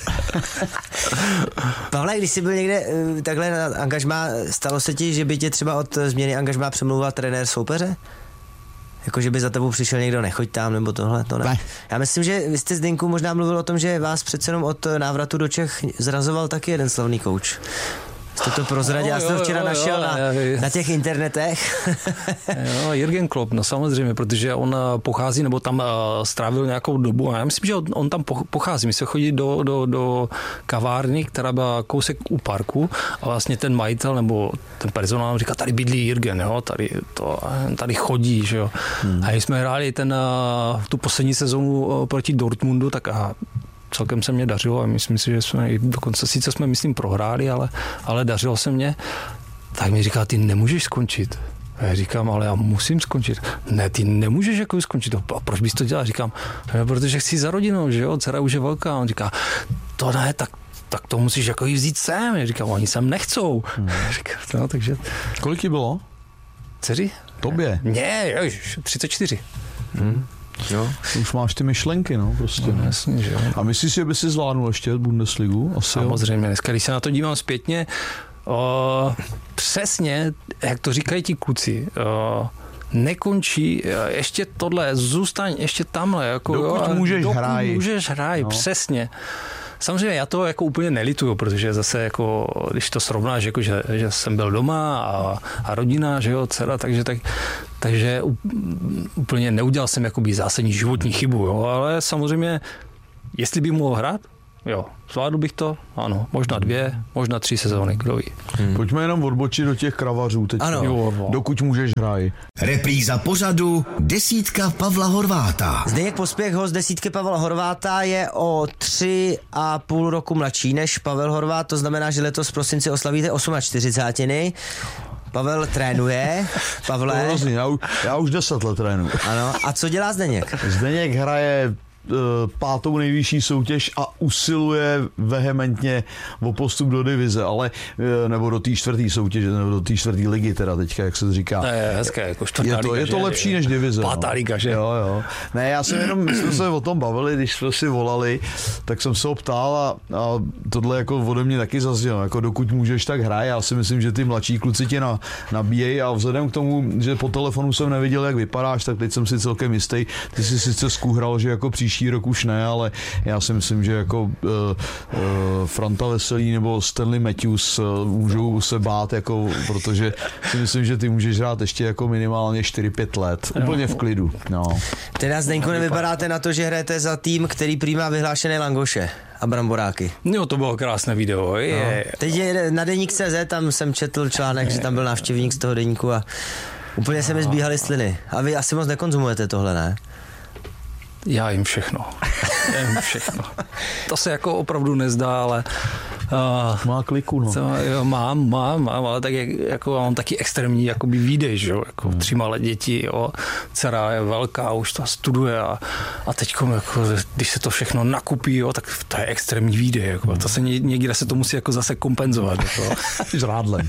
Speaker 2: Pavle, když jsi byl někde takhle na angažmá, stalo se ti, že by tě třeba od změny angažmá přemlouval trenér soupeře? Jako, že by za tebou přišel někdo, nechoď tam, nebo tohle, to ne. Já myslím, že vy jste, Zdeňku, možná mluvil o tom, že vás přece jenom od návratu do Čech zrazoval taky jeden slavný kouč. Jste to prozradil, já jsem to včera našel na těch internetech.
Speaker 4: Jo, Jürgen Klopp, no samozřejmě, protože on pochází, nebo tam strávil nějakou dobu a já myslím, že on tam pochází. My se chodí do kavárny, která byla kousek u parku a vlastně ten majitel nebo ten personál říká, tady bydlí Jürgen, jo, tady chodí, že jo. A když jsme hráli tu poslední sezónu proti Dortmundu, tak celkem se mě dařilo a myslím si, že jsme dokonce sice jsme, myslím, prohráli, ale dařilo se mě. Tak mi říká, ty nemůžeš skončit. A já říkám, ale já musím skončit. Ne, ty nemůžeš jako skončit. A proč bys to dělal? Říkám, protože chci za rodinou, že jo, dcera už je velká. A on říká, to ne, tak to musíš jako jí vzít sem. Já říkám, oni sem nechcou. Říkám, no, takže.
Speaker 3: Kolik jí bylo?
Speaker 4: Dceři?
Speaker 3: Tobě?
Speaker 4: Ne, 34.
Speaker 2: Jo.
Speaker 3: Už máš ty myšlenky, no, prostě.
Speaker 4: No, jasně, že jo.
Speaker 3: A myslíš, že by si zvládnul ještě Bundesligu? Asi
Speaker 4: samozřejmě, dneska, když se na to dívám zpětně, přesně, jak to říkají ti kluci, nekončí, ještě tohle, zůstaň ještě tamhle. Jako,
Speaker 3: dokud můžeš
Speaker 4: hraj, no. Přesně. Samozřejmě já to jako úplně nelituju, protože zase jako, když to srovnáš, jako, že jsem byl doma a rodina, že jo, dcera, takže úplně neudělal jsem jakoby zásadní životní chybu, jo, ale samozřejmě, jestli bych mohl hrát, jo, zvládl bych to, ano, možná 2, možná 3 sezóny, kdo ví.
Speaker 3: Pojďme jenom odbočit do těch kravařů teď.
Speaker 2: Ano.
Speaker 3: Jo, dokud můžeš hraj.
Speaker 7: Repríza pořadu Desítka Pavla Horváta.
Speaker 2: Zdeněk Pospěch, host Desítky Pavla Horváta, je o 3,5 roku mladší než Pavel Horvát, to znamená, že letos v prosinci oslavíte 48. Pavel trénuje. Pavle.
Speaker 3: Já už 10 let trénuji.
Speaker 2: Ano. A co dělá Zdeněk?
Speaker 3: Zdeněk hraje 5. nejvyšší soutěž a usiluje vehementně o postup do divize, ale nebo do té 4. soutěže, nebo do té 4. ligy teda teďka, jak se to říká.
Speaker 4: Je hezké, jako 4. liga.
Speaker 3: Je to lepší než divize.
Speaker 4: 5. liga, že?
Speaker 3: Jo. Ne, já jsem jenom, my jsme se o tom bavili, když jsme si volali, tak jsem se ho ptal a tohle jako ode mě taky zaznělo, jako dokud můžeš, tak hraj. Já si myslím, že ty mladší kluci tě nabíjejí a vzhledem k tomu, že po telefonu jsem neviděl, jak vypadáš, tak teď jsem si celkem jistý. Ty jsi sice zkůhral, že jako příští rok už ne, ale já si myslím, že jako Franta Veselý nebo Stanley Matthews můžou se bát, jako, protože si myslím, že ty můžeš hrát ještě jako minimálně 4-5 let. Úplně v klidu. No.
Speaker 2: Teda Zdeňku, nevypadáte na to, že hrajete za tým, který prý má vyhlášené langoše a bramboráky.
Speaker 4: Jo, to bylo krásné video.
Speaker 2: Teď je na deník.cz, tam jsem četl článek, že tam byl návštěvník z toho deníku a úplně se mi zbíhaly sliny. A vy asi moc nekonzumujete tohle, ne?
Speaker 4: Já jim všechno. To se jako opravdu nezdá, ale
Speaker 3: má kliku, no.
Speaker 4: Jo, mám, ale tak jako mám taky extrémní jakoby výdej, že jo, jako 3 malé děti, jo, dcera je velká, už to studuje a teďko, jako, když se to všechno nakupí, jo, tak to je extrémní výdej, jako, to se někde se to musí jako zase kompenzovat, jako.
Speaker 3: Žrádlem.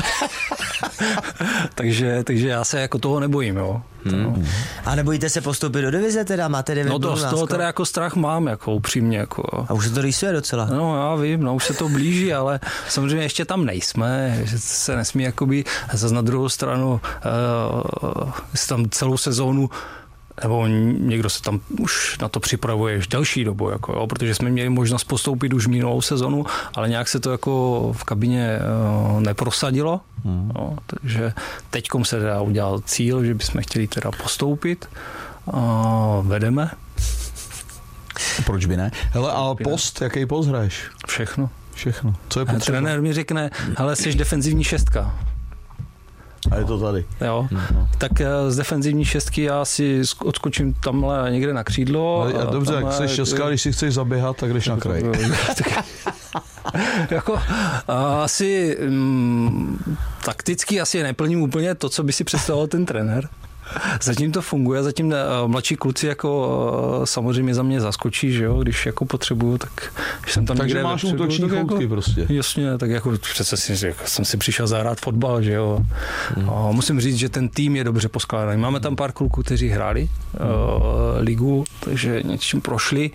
Speaker 4: takže já se jako toho nebojím, jo.
Speaker 2: A nebojíte se postoupit do divize teda? Máte 9
Speaker 4: No z toho teda jako strach mám, jako upřímně. Jako.
Speaker 2: A už se to rýsuje docela.
Speaker 4: No já vím, no už se to blíží, ale samozřejmě ještě tam nejsme, že se nesmí jakoby, zase na druhou stranu se tam celou sezónu nebo někdo se tam už na to připravuje už delší dobu, jako, jo, protože jsme měli možnost postoupit už minulou sezonu, ale nějak se to jako v kabině neprosadilo, jo, takže teďkom se teda udělal cíl, že bychom chtěli teda postoupit, vedeme.
Speaker 3: Proč by ne? Hele, a post, jaký post hraješ?
Speaker 4: Všechno.
Speaker 3: Co je potřeba?
Speaker 4: Trenér mi řekne, hele, jsi defenzivní 6.
Speaker 3: A je to tady.
Speaker 4: Jo. Tak z defenzivní 6 já si odskočím tamhle někde na křídlo.
Speaker 3: Dobře, jak jsi 6, když si chceš zaběhat, tak jdeš na kraj.
Speaker 4: Jako, asi takticky asi neplním úplně to, co by si představoval ten trenér. Zatím to funguje, zatím mladší kluci jako samozřejmě za mě zaskočí, že jo, když jako potřebuju, tak když jsem tam
Speaker 3: takže máš útoční choutky jako, prostě.
Speaker 4: Jasně, tak jako přece jsem si přišel zahrát fotbal, že jo. A musím říct, že ten tým je dobře poskládaný. Máme tam pár kluků, kteří hráli ligu, takže něčím prošli.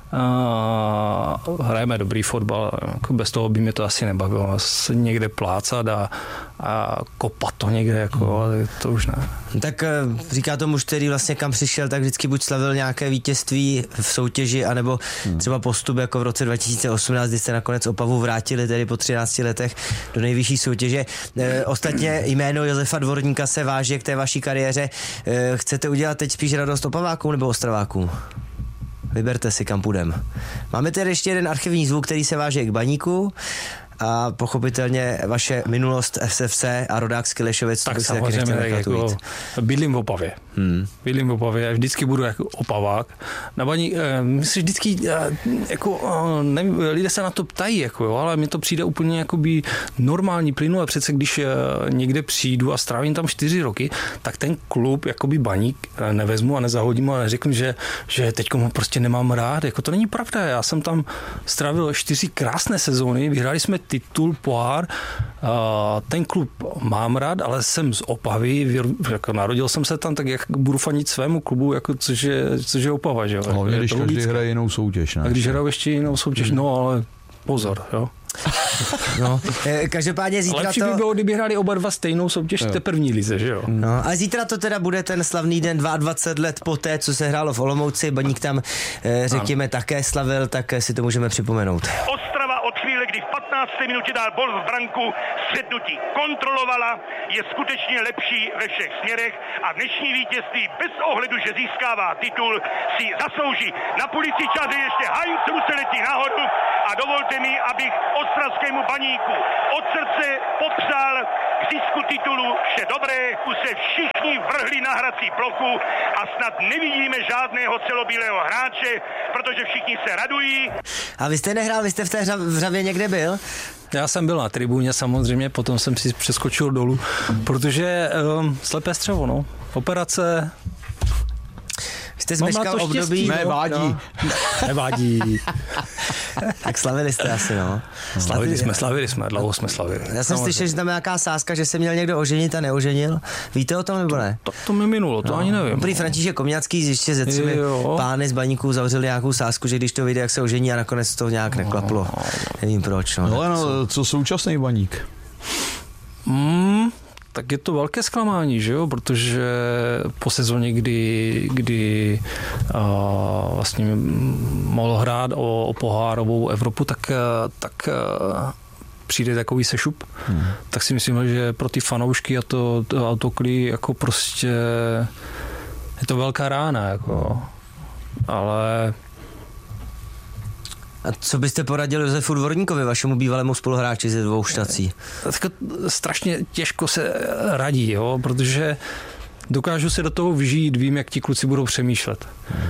Speaker 4: Hrajeme dobrý fotbal, jako bez toho by mě to asi nebavilo, se někde plácat a kopat to někde, jako, to už ne.
Speaker 2: Tak říká to muž, který vlastně kam přišel, tak vždycky buď slavil nějaké vítězství v soutěži, anebo třeba postup jako v roce 2018, kdy jste nakonec Opavu vrátili tedy po 13 letech do nejvyšší soutěže. Ostatně jméno Josefa Dvorníka se váže k té vaší kariéře. Chcete udělat teď spíš radost Opavákům nebo Ostravákům? Vyberte si, kam půjdem. Máme tady ještě jeden archivní zvuk, který se váže k Baníku a pochopitelně vaše minulost FSFC a rodák z Kilešovic.
Speaker 4: Tak samozřejmě, jako bydlím v Opavě. Bydlím v Opavě, vždycky budu jako Opavák. Na Baník, myslím, vždycky, jako, nevím, lidé se na to ptají, jako, jo, ale mně to přijde úplně jakoby normální plynule. Přece když někde přijdu a strávím tam 4 roky, tak ten klub, jakoby Baník, nevezmu a nezahodím a neřeknu, že teďko ho prostě nemám rád. Jako to není pravda. Já jsem tam strávil 4 krásné sezóny, vyhráli jsme titul, pohár. Ten klub mám rád, ale jsem z Opavy, jako narodil jsem se tam, tak jak budu fanit svému klubu, jako což je Opava, že jo.
Speaker 3: Hlavně, když každý hraje jinou soutěž, ne?
Speaker 4: A když hrajou ještě jinou soutěž, no ale pozor, jo.
Speaker 2: No, každopádně zítra
Speaker 4: lepší by bylo, kdyby hráli oba dva stejnou soutěž v té první lize, že jo?
Speaker 2: No, a zítra to teda bude ten slavný den 22 let poté, co se hrálo v Olomouci. Baník tam, řekněme, také slavil, tak si to můžeme připomenout.
Speaker 8: Ostrava od chvíle, kdy v 15. minutě dal bol v branku, střetnutí kontrolovala, je skutečně lepší ve všech směrech a dnešní vítězství bez ohledu, že získává titul, si zaslouží. Na půlici čas ještě Hajnc letí nahoru a dovolte mi, abych ostravskému Baníku od srdce popřál k zisku titulu vše dobré, už se všichni vrhli na hrací plochu a snad nevidíme žádného celobílého hráče, protože všichni se radují.
Speaker 2: A vy jste nehrál, vy jste v té Vřavě někde byl?
Speaker 4: Já jsem byl na tribuně samozřejmě, potom jsem si přeskočil dolů, protože slepé střevo, no. Operace.
Speaker 2: Jste zmeškal období.
Speaker 3: Nevádí.
Speaker 2: No.
Speaker 4: Nevádí.
Speaker 2: Tak slavili jste asi, no.
Speaker 4: Slavili jsme, dlouho jsme slavili.
Speaker 2: Já jsem slyšel, že tam je nějaká sázka, že se měl někdo oženit a neoženil. Víte o tom nebo ne?
Speaker 4: To mi minulo, to ani nevím.
Speaker 2: Prý František Komňacký ještě ze 3 pány z Baníků zavřeli nějakou sázku, že když to vyjde, jak se ožení a nakonec to nějak neklaplo. Nevím proč.
Speaker 3: No, ale co současný Baník?
Speaker 4: Tak je to velké zklamání, že jo, protože po sezóně, kdy vlastně mohl hrát o pohárovou Evropu, tak přijde takový sešup. Tak si myslím, že pro ty fanoušky a to autoklí jako prostě je to velká rána, jako. Ale
Speaker 2: a co byste poradil Josefu Dvorníkovi, vašemu bývalému spoluhráči ze 2 štací?
Speaker 4: Tak strašně těžko se radí, jo, protože dokážu se do toho vžít, vím, jak ti kluci budou přemýšlet.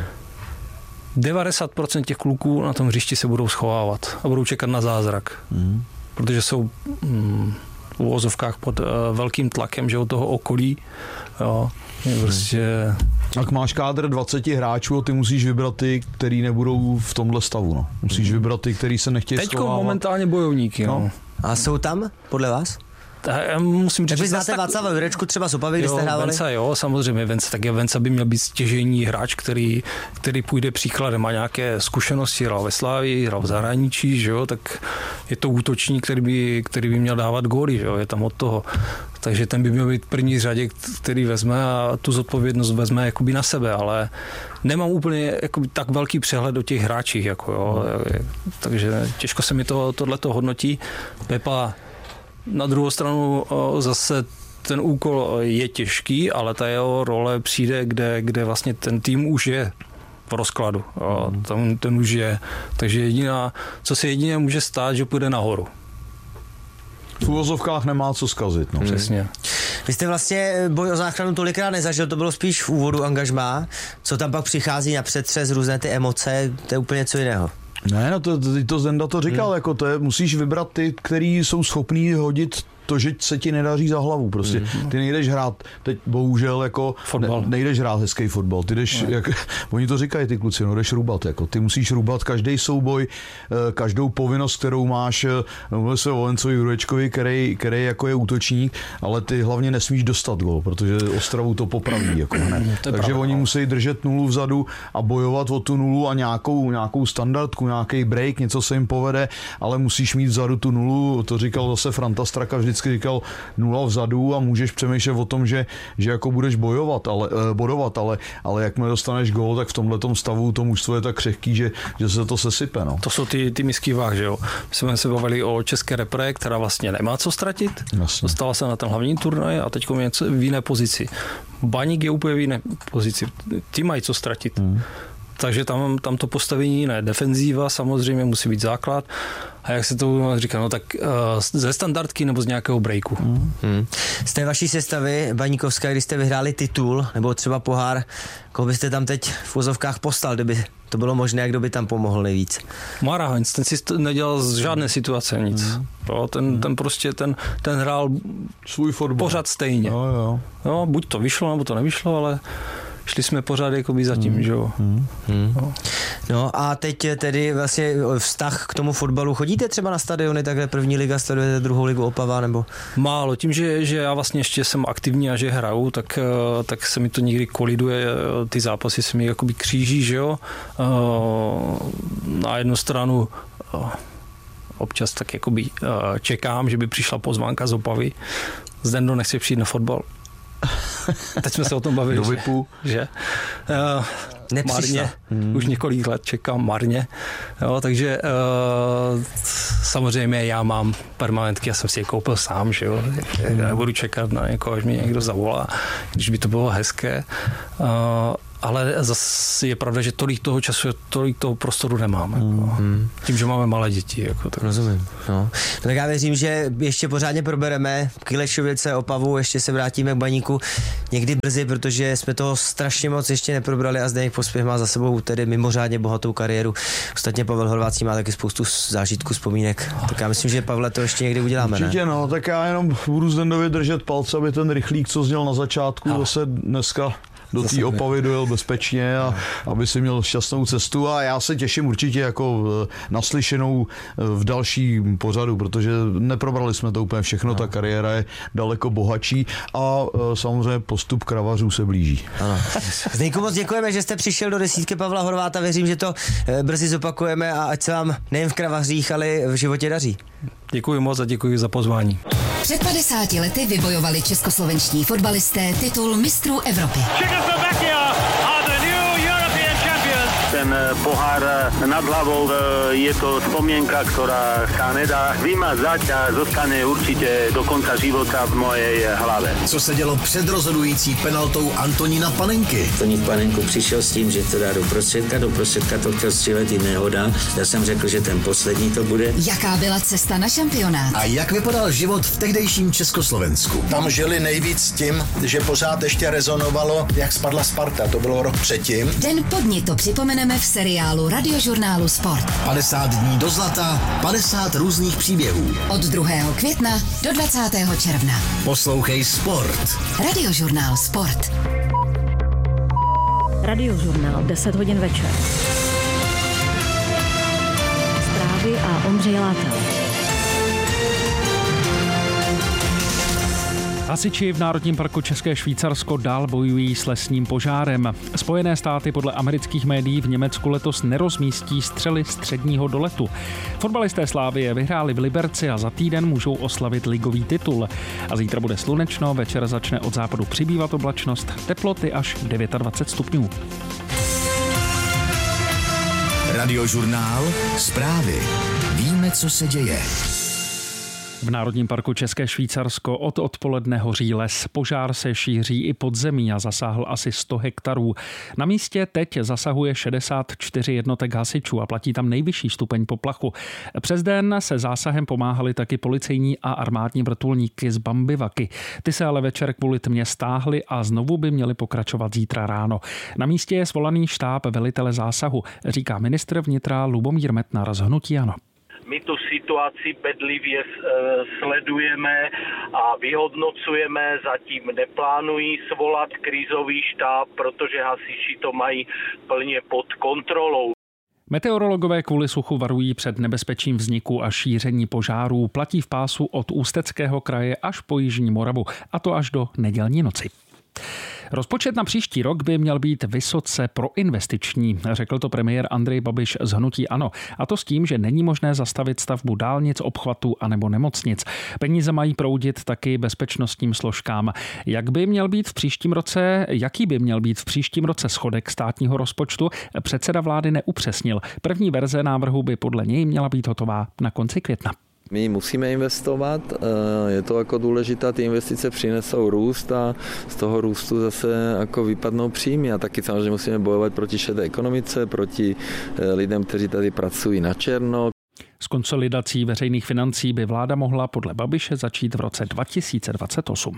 Speaker 4: 90% těch kluků na tom hřišti se budou schovávat a budou čekat na zázrak. Protože jsou v uvozovkách pod velkým tlakem, že od toho okolí. Jo, prostě...
Speaker 3: Tak máš kádr 20 hráčů a ty musíš vybrat ty, který nebudou v tomhle stavu. No. Musíš vybrat ty, který se nechtějí schovávat.
Speaker 4: Teďko momentálně bojovníky. No.
Speaker 2: A jsou tam, podle vás?
Speaker 4: Já musím říct,
Speaker 2: vy znáte Václava Jurečku třeba z Opavy, kdy jste hrávali?
Speaker 4: Venca, jo, samozřejmě Venca, tak Venca by měl být stěžejní hráč, který půjde příkladem, má nějaké zkušenosti, hrál ve Slávii, hrál v zahraničí, že jo, tak je to útočník, který by měl dávat góly, že jo, je tam od toho. Takže ten by měl být první řadě, který vezme a tu zodpovědnost vezme jakoby na sebe, ale nemám úplně jakoby tak velký přehled o těch hráčích, jako jo, takže těžko se mi tohleto hodnotí. Pepa na druhou stranu zase ten úkol je těžký, ale ta jeho role přijde, kde vlastně ten tým už je v rozkladu. Ten už je. Takže co se jedině může stát, že půjde nahoru.
Speaker 3: V uvozovkách nemá co zkazit. No.
Speaker 4: Přesně.
Speaker 2: Vy jste vlastně boj o záchranu tolikrát nezažil, to bylo spíš v úvodu angažmá. Co tam pak přichází na přetřes, různé ty emoce, to je úplně co jiného.
Speaker 3: Ne, no to Zenda to říkal, jako musíš vybrat ty, který jsou schopní hodit to, že se ti nedaří za hlavu, prostě. Ty nejdeš hrát, teď bohužel jako nejdeš hrát hezký fotbal, ty jdeš, oni to říkají ty kluci, no jdeš rubat, jako ty musíš rubat každý souboj, každou povinnost, kterou máš, mluvil se o Vencovi Jurečkovi, který jako je útočník, ale ty hlavně nesmíš dostat gol, protože Ostravu to popraví, jako ne. Takže oni musí držet nulu vzadu a bojovat o tu nulu a nějakou standardku, nějaký break, něco se jim povede, ale musíš mít vzadu tu nulu, to říkal zase Franta Straka, vždycky říkal 0 vzadu a můžeš přemýšlet o tom, že jako budeš bodovat, ale jakmile dostaneš gól, tak v tomhletom stavu to mužstvo je tak křehký, že se to sesype. No.
Speaker 4: To jsou ty misky váh, že jo. My jsme se bavili o české repre, která vlastně nemá co ztratit.
Speaker 3: Jasně.
Speaker 4: Dostala se na ten hlavní turnaj a teď je v jiné pozici. Baník je úplně v jiné pozici. Ty mají co ztratit. Takže tam to postavení jiné. Defenzíva samozřejmě musí být základ. A jak se to říká, no tak ze standardky nebo z nějakého breaku.
Speaker 2: Z té vaší sestavy baníkovské, když jste vyhráli titul nebo třeba pohár, koho byste tam teď v vozovkách postal, kdyby to bylo možné, kdo by tam pomohl nejvíc?
Speaker 4: Mara Heinz, ten si nedělal z žádné situace nic. Ten prostě, ten hrál
Speaker 3: svůj fotbal
Speaker 4: pořád stejně.
Speaker 3: Jo.
Speaker 4: No, buď to vyšlo, nebo to nevyšlo, ale šli jsme pořád jakoby zatím, že jo.
Speaker 2: No a teď tedy vlastně vztah k tomu fotbalu. Chodíte třeba na stadiony, takhle první liga, sledujete druhou ligu Opava, nebo?
Speaker 4: Málo, tím, že já vlastně ještě jsem aktivní a že hraju, tak se mi to někdy koliduje, ty zápasy se mi jakoby kříží, že jo. Na jednu stranu občas tak jakoby čekám, že by přišla pozvánka z Opavy. Zdendo nechce přijít na fotbal. Teď jsme se o tom bavili.
Speaker 3: Do VIPu.
Speaker 4: Že?
Speaker 2: Nepřišla.
Speaker 4: Marně. Už několik let čekám marně. Jo, takže samozřejmě já mám permanentky, já jsem si je koupil sám, že jo. Já budu čekat na někoho, až mě někdo zavolá, když by to bylo hezké. Ale zase je pravda, že tolik toho času, tolik toho prostoru nemám. Jako. Tím, že máme malé děti. Jako, tak.
Speaker 2: Rozumím. No. Tak já věřím, že ještě pořádně probereme Kylešovice, Opavu, ještě se vrátíme k Baníku někdy brzy, protože jsme toho strašně moc ještě neprobrali a Zdeněk Pospěch má za sebou tedy mimořádně bohatou kariéru. Ostatně Pavel Horvácký má taky spoustu zážitků, vzpomínek. Tak já myslím, že Pavle to ještě někdy uděláme.
Speaker 3: Určitě,
Speaker 2: ne?
Speaker 3: No, tak já jenom budu Zdendovi držet palce, aby ten rychlík, co zněl na začátku, zase dneska do té Opavy dojel bezpečně a aby si měl šťastnou cestu a já se těším určitě jako naslyšenou v dalším pořadu, protože neprobrali jsme to úplně všechno, ta kariéra je daleko bohatší a samozřejmě postup kravařů se blíží.
Speaker 2: Ano. Zdeňku, moc děkujeme, že jste přišel do desítky Pavla Horváta, věřím, že to brzy zopakujeme a ať se vám nejen v kravařích, ale v životě daří.
Speaker 4: Děkuji moc a děkuji za pozvání.
Speaker 9: Před 50 lety vybojovali českoslovenští fotbalisté titul mistrů Evropy.
Speaker 10: Ten pohár nad hlavou je to spomienka, ktorá sa nedá vymazať a zostane určite do konca života v mojej hlave.
Speaker 7: Co se dělo před rozhodující penaltou Antonína Panenky?
Speaker 11: Antonín Panenko přišel s tím, že to dá do prostředka to chtěl střílet, jiného dá. Já jsem řekl, že ten poslední to bude.
Speaker 9: Jaká byla cesta na šampionát?
Speaker 7: A jak vypadal život v tehdejším Československu?
Speaker 12: Tam žili nejvíc tím, že pořád ještě rezonovalo, jak spadla Sparta, to bylo rok předtím.
Speaker 9: Den po dni to připomeneme v seriálu Radiožurnálu Sport.
Speaker 7: 50 dní do zlata, 50 různých příběhů.
Speaker 9: Od 2. května do 20. června.
Speaker 7: Poslouchej Sport.
Speaker 9: Radiožurnál Sport.
Speaker 13: Radiožurnál 10 hodin večer. Zprávy a Ondřej Látel.
Speaker 1: Hasiči v Národním parku České Švýcarsko dál bojují s lesním požárem. Spojené státy podle amerických médií v Německu letos nerozmístí střely středního doletu. Fotbalisté Slávie vyhráli v Liberci a za týden můžou oslavit ligový titul. A zítra bude slunečno, večer začne od západu přibývat oblačnost, teploty až 29 stupňů.
Speaker 7: Radiožurnál Zprávy. Víme, co se děje.
Speaker 1: V Národním parku České Švýcarsko od odpoledne hoří les. Požár se šíří i pod zemí a zasáhl asi 100 hektarů. Na místě teď zasahuje 64 jednotek hasičů a platí tam nejvyšší stupeň poplachu. Přes den se zásahem pomáhali taky policejní a armádní vrtulníky z Bambivaky. Ty se ale večer kvůli tmě stáhly a znovu by měly pokračovat zítra ráno. Na místě je svolaný štáb velitele zásahu, říká ministr vnitra Lubomír Metnar z hnutí ANO.
Speaker 10: My tu situaci bedlivě sledujeme a vyhodnocujeme. Zatím neplánují svolat krízový štáb, protože hasiči to mají plně pod kontrolou.
Speaker 1: Meteorologové kvůli suchu varují před nebezpečím vzniku a šíření požárů. Platí v pásu od Ústeckého kraje až po Jižní Moravu, a to až do nedělní noci. Rozpočet na příští rok by měl být vysoce proinvestiční, řekl to premiér Andrej Babiš z hnutí ANO. A to s tím, že není možné zastavit stavbu dálnic, obchvatů anebo nemocnic. Peníze mají proudit taky bezpečnostním složkám. Jaký by měl být v příštím roce schodek státního rozpočtu, předseda vlády neupřesnil. První verze návrhu by podle něj měla být hotová na konci května.
Speaker 14: My musíme investovat, je to jako důležité, ty investice přinesou růst a z toho růstu zase jako vypadnou příjmy a taky samozřejmě musíme bojovat proti šedé ekonomice, proti lidem, kteří tady pracují na černo.
Speaker 1: S konsolidací veřejných financí by vláda mohla podle Babiše začít v roce 2028.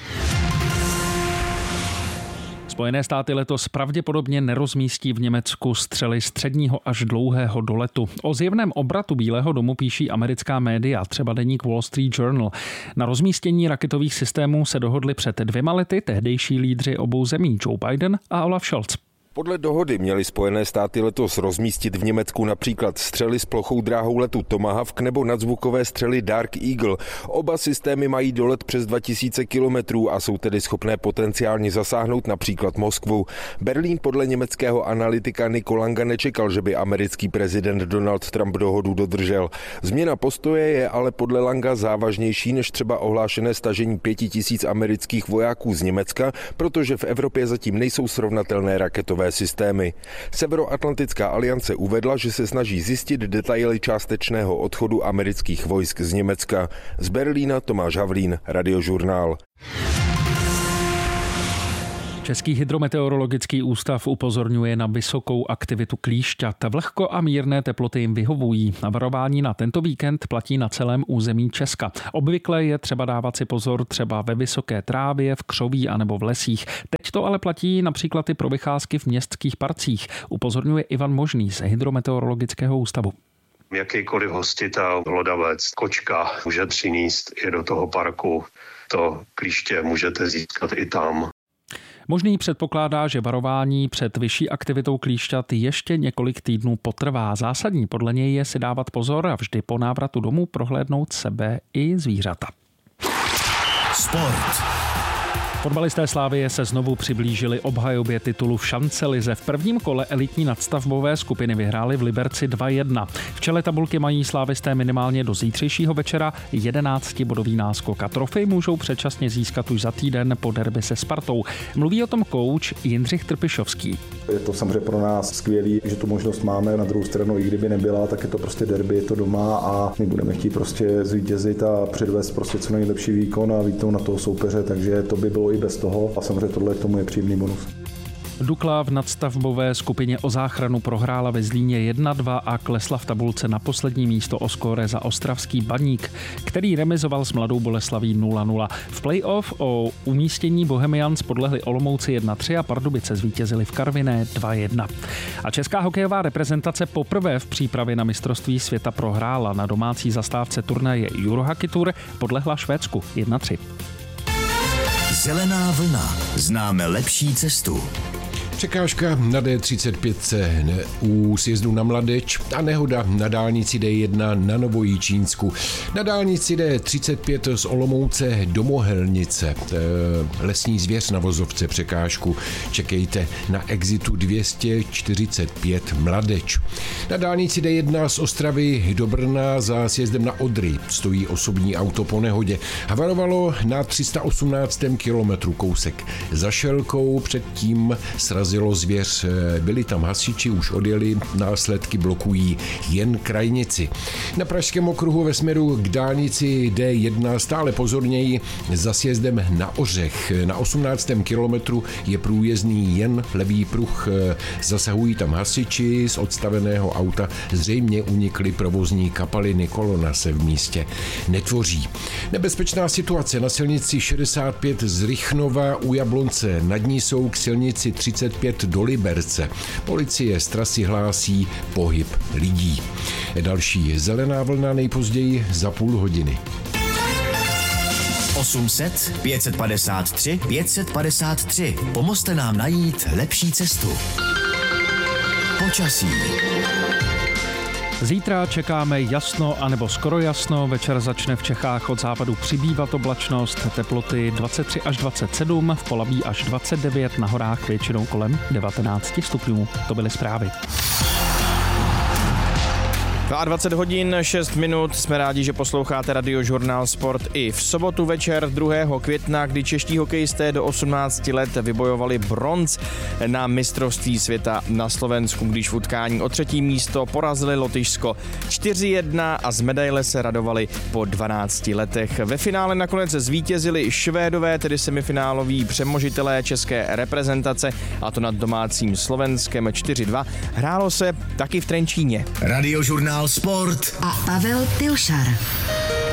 Speaker 1: Spojené státy letos pravděpodobně nerozmístí v Německu střely středního až dlouhého doletu. O zjevném obratu Bílého domu píší americká média, třeba deník Wall Street Journal. Na rozmístění raketových systémů se dohodli před 2 lety tehdejší lídři obou zemí Joe Biden a Olaf Scholz.
Speaker 15: Podle dohody měly Spojené státy letos rozmístit v Německu například střely s plochou dráhou letu Tomahawk nebo nadzvukové střely Dark Eagle. Oba systémy mají dolet přes 2000 kilometrů a jsou tedy schopné potenciálně zasáhnout například Moskvu. Berlín podle německého analytika Nico Langa nečekal, že by americký prezident Donald Trump dohodu dodržel. Změna postoje je ale podle Langa závažnější než třeba ohlášené stažení 5000 amerických vojáků z Německa, protože v Evropě zatím nejsou srovnatelné raketové systémy. Severoatlantická aliance uvedla, že se snaží zjistit detaily částečného odchodu amerických vojsk z Německa. Z Berlína Tomáš Havlín, Radiožurnál.
Speaker 1: Český hydrometeorologický ústav upozorňuje na vysokou aktivitu klíšťat. Vlhko a mírné teploty jim vyhovují. Varování na tento víkend platí na celém území Česka. Obvykle je třeba dávat si pozor třeba ve vysoké trávě, v křoví anebo v lesích. Teď to ale platí například i pro vycházky v městských parcích, upozorňuje Ivan Možný z hydrometeorologického ústavu.
Speaker 16: Jakýkoliv hostitel, hlodavec, kočka může přinést i do toho parku. To klíště můžete získat i tam.
Speaker 1: Možný předpokládá, že varování před vyšší aktivitou klíšťat ještě několik týdnů potrvá. Zásadní podle něj je si dávat pozor a vždy po návratu domů prohlédnout sebe i zvířata.
Speaker 7: Sport.
Speaker 1: Fotbalisté Slavie se znovu přiblížili obhajobě titulu v šancelize. V prvním kole elitní nadstavbové skupiny vyhráli v Liberci 2-1. V čele tabulky mají slávisté minimálně do zítřejšího večera 11bodový náskok a trofej můžou předčasně získat už za týden po derby se Spartou. Mluví o tom kouč Jindřich Trpišovský.
Speaker 17: Je to samozřejmě pro nás skvělý, že tu možnost máme. Na druhou stranu, i kdyby nebyla, tak je to prostě derby, je to doma a my budeme chtít prostě zvítězit a předvést prostě co nejlepší výkon a vítnout na toho soupeře, takže to by bylo i bez toho a samozřejmě tohle k tomu je příjemný bonus.
Speaker 1: Dukla v nadstavbové skupině o záchranu prohrála ve Zlíně 1-2 a klesla v tabulce na poslední místo o skóre za ostravský Baník, který remizoval s Mladou Boleslaví 0-0. V play-off o umístění Bohemians podlehli Olomouci 1-3 a Pardubice zvítězili v Karviné 2-1. A česká hokejová reprezentace poprvé v přípravě na mistrovství světa prohrála. Na domácí zastávce turnaje Eurohockey Tour podlehla Švédsku 1-3.
Speaker 7: Zelená vlna. Známe lepší cestu.
Speaker 18: Překážka na D35 u sjezdu na Mladeč a nehoda na dálnici D1 na Novojičínsku. Na dálnici D35 z Olomouce do Mohelnice. Lesní zvěř na vozovce překážku. Čekejte na exitu 245 Mladeč. Na dálnici D1 z Ostravy do Brna za sjezdem na Odry stojí osobní auto po nehodě. Havarovalo na 318. kilometru kousek za Šelkou, předtím srazilo zvěř. Byli tam hasiči, už odjeli, následky blokují jen krajnici. Na pražském okruhu ve směru k dálnici D1 stále pozorněji za sjezdem na Ořech. Na 18. kilometru je průjezdný jen levý pruh. Zasahují tam hasiči, z odstaveného auta zřejmě unikly provozní kapaliny, kolona se v místě netvoří. Nebezpečná situace na silnici 65 z Rychnova u Jablonce. Nad ní jsou k silnici 35 do Liberce. Policie z trasy hlásí pohyb lidí. Další zelená vlna nejpozději za půl hodiny.
Speaker 7: 800 553 553. Pomozte nám najít lepší cestu. Počasí.
Speaker 1: Zítra čekáme jasno anebo skoro jasno, večer začne v Čechách od západu přibývat oblačnost, teploty 23 až 27, v Polabí až 29, na horách většinou kolem 19 stupňů. To byly zprávy.
Speaker 6: 22 hodin 6 minut, jsme rádi, že posloucháte Radiožurnál Sport i v sobotu večer 2. května, kdy čeští hokejisté do 18 let vybojovali bronz na mistrovství světa na Slovensku, když v utkání o 3. místo porazili Lotyšsko 4-1 a z medaile se radovali po 12 letech. Ve finále nakonec zvítězili Švédové, tedy semifináloví přemožitelé české reprezentace, a to nad domácím Slovenskem 4-2. Hrálo se taky v Trenčíně.
Speaker 7: Radiožurnál Sport
Speaker 9: a Pavel Pilšar.